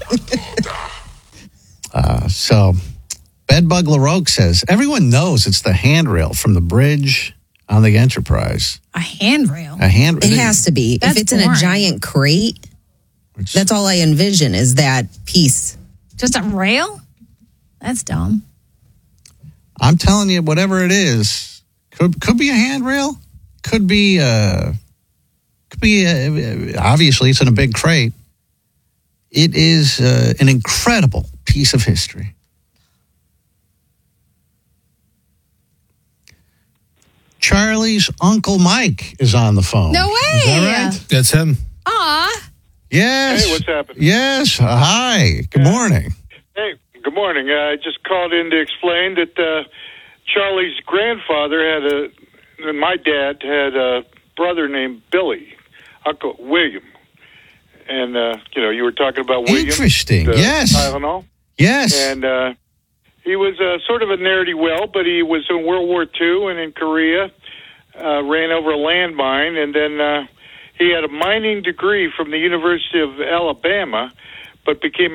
S1: So, Bedbug LaRoque says, everyone knows it's the handrail from the bridge on the Enterprise.
S2: A handrail?
S12: It has to be.
S2: That's
S12: if it's in
S2: boring.
S12: a giant crate, that's all I envision is that piece.
S2: Just a rail? That's dumb.
S1: I'm telling you, whatever it is, could be a handrail, could be obviously it's in a big crate. It is an incredible piece of history. Charlie's Uncle Mike is on the phone.
S2: No way.
S1: Is that right?
S9: That's him.
S2: Aw.
S1: Yes.
S13: Hey, what's happening?
S1: Yes. Hi. Good morning.
S13: Hey, good morning. I just called in to explain that Charlie's grandfather my dad had a brother named Billy, Uncle William. And, you were talking about William.
S1: Interesting. Yes.
S13: Tylenol.
S1: Yes.
S13: And he was sort of a ne'er-do-well, but he was in World War II and in Korea, ran over a landmine, and then he had a mining degree from the University of Alabama, but became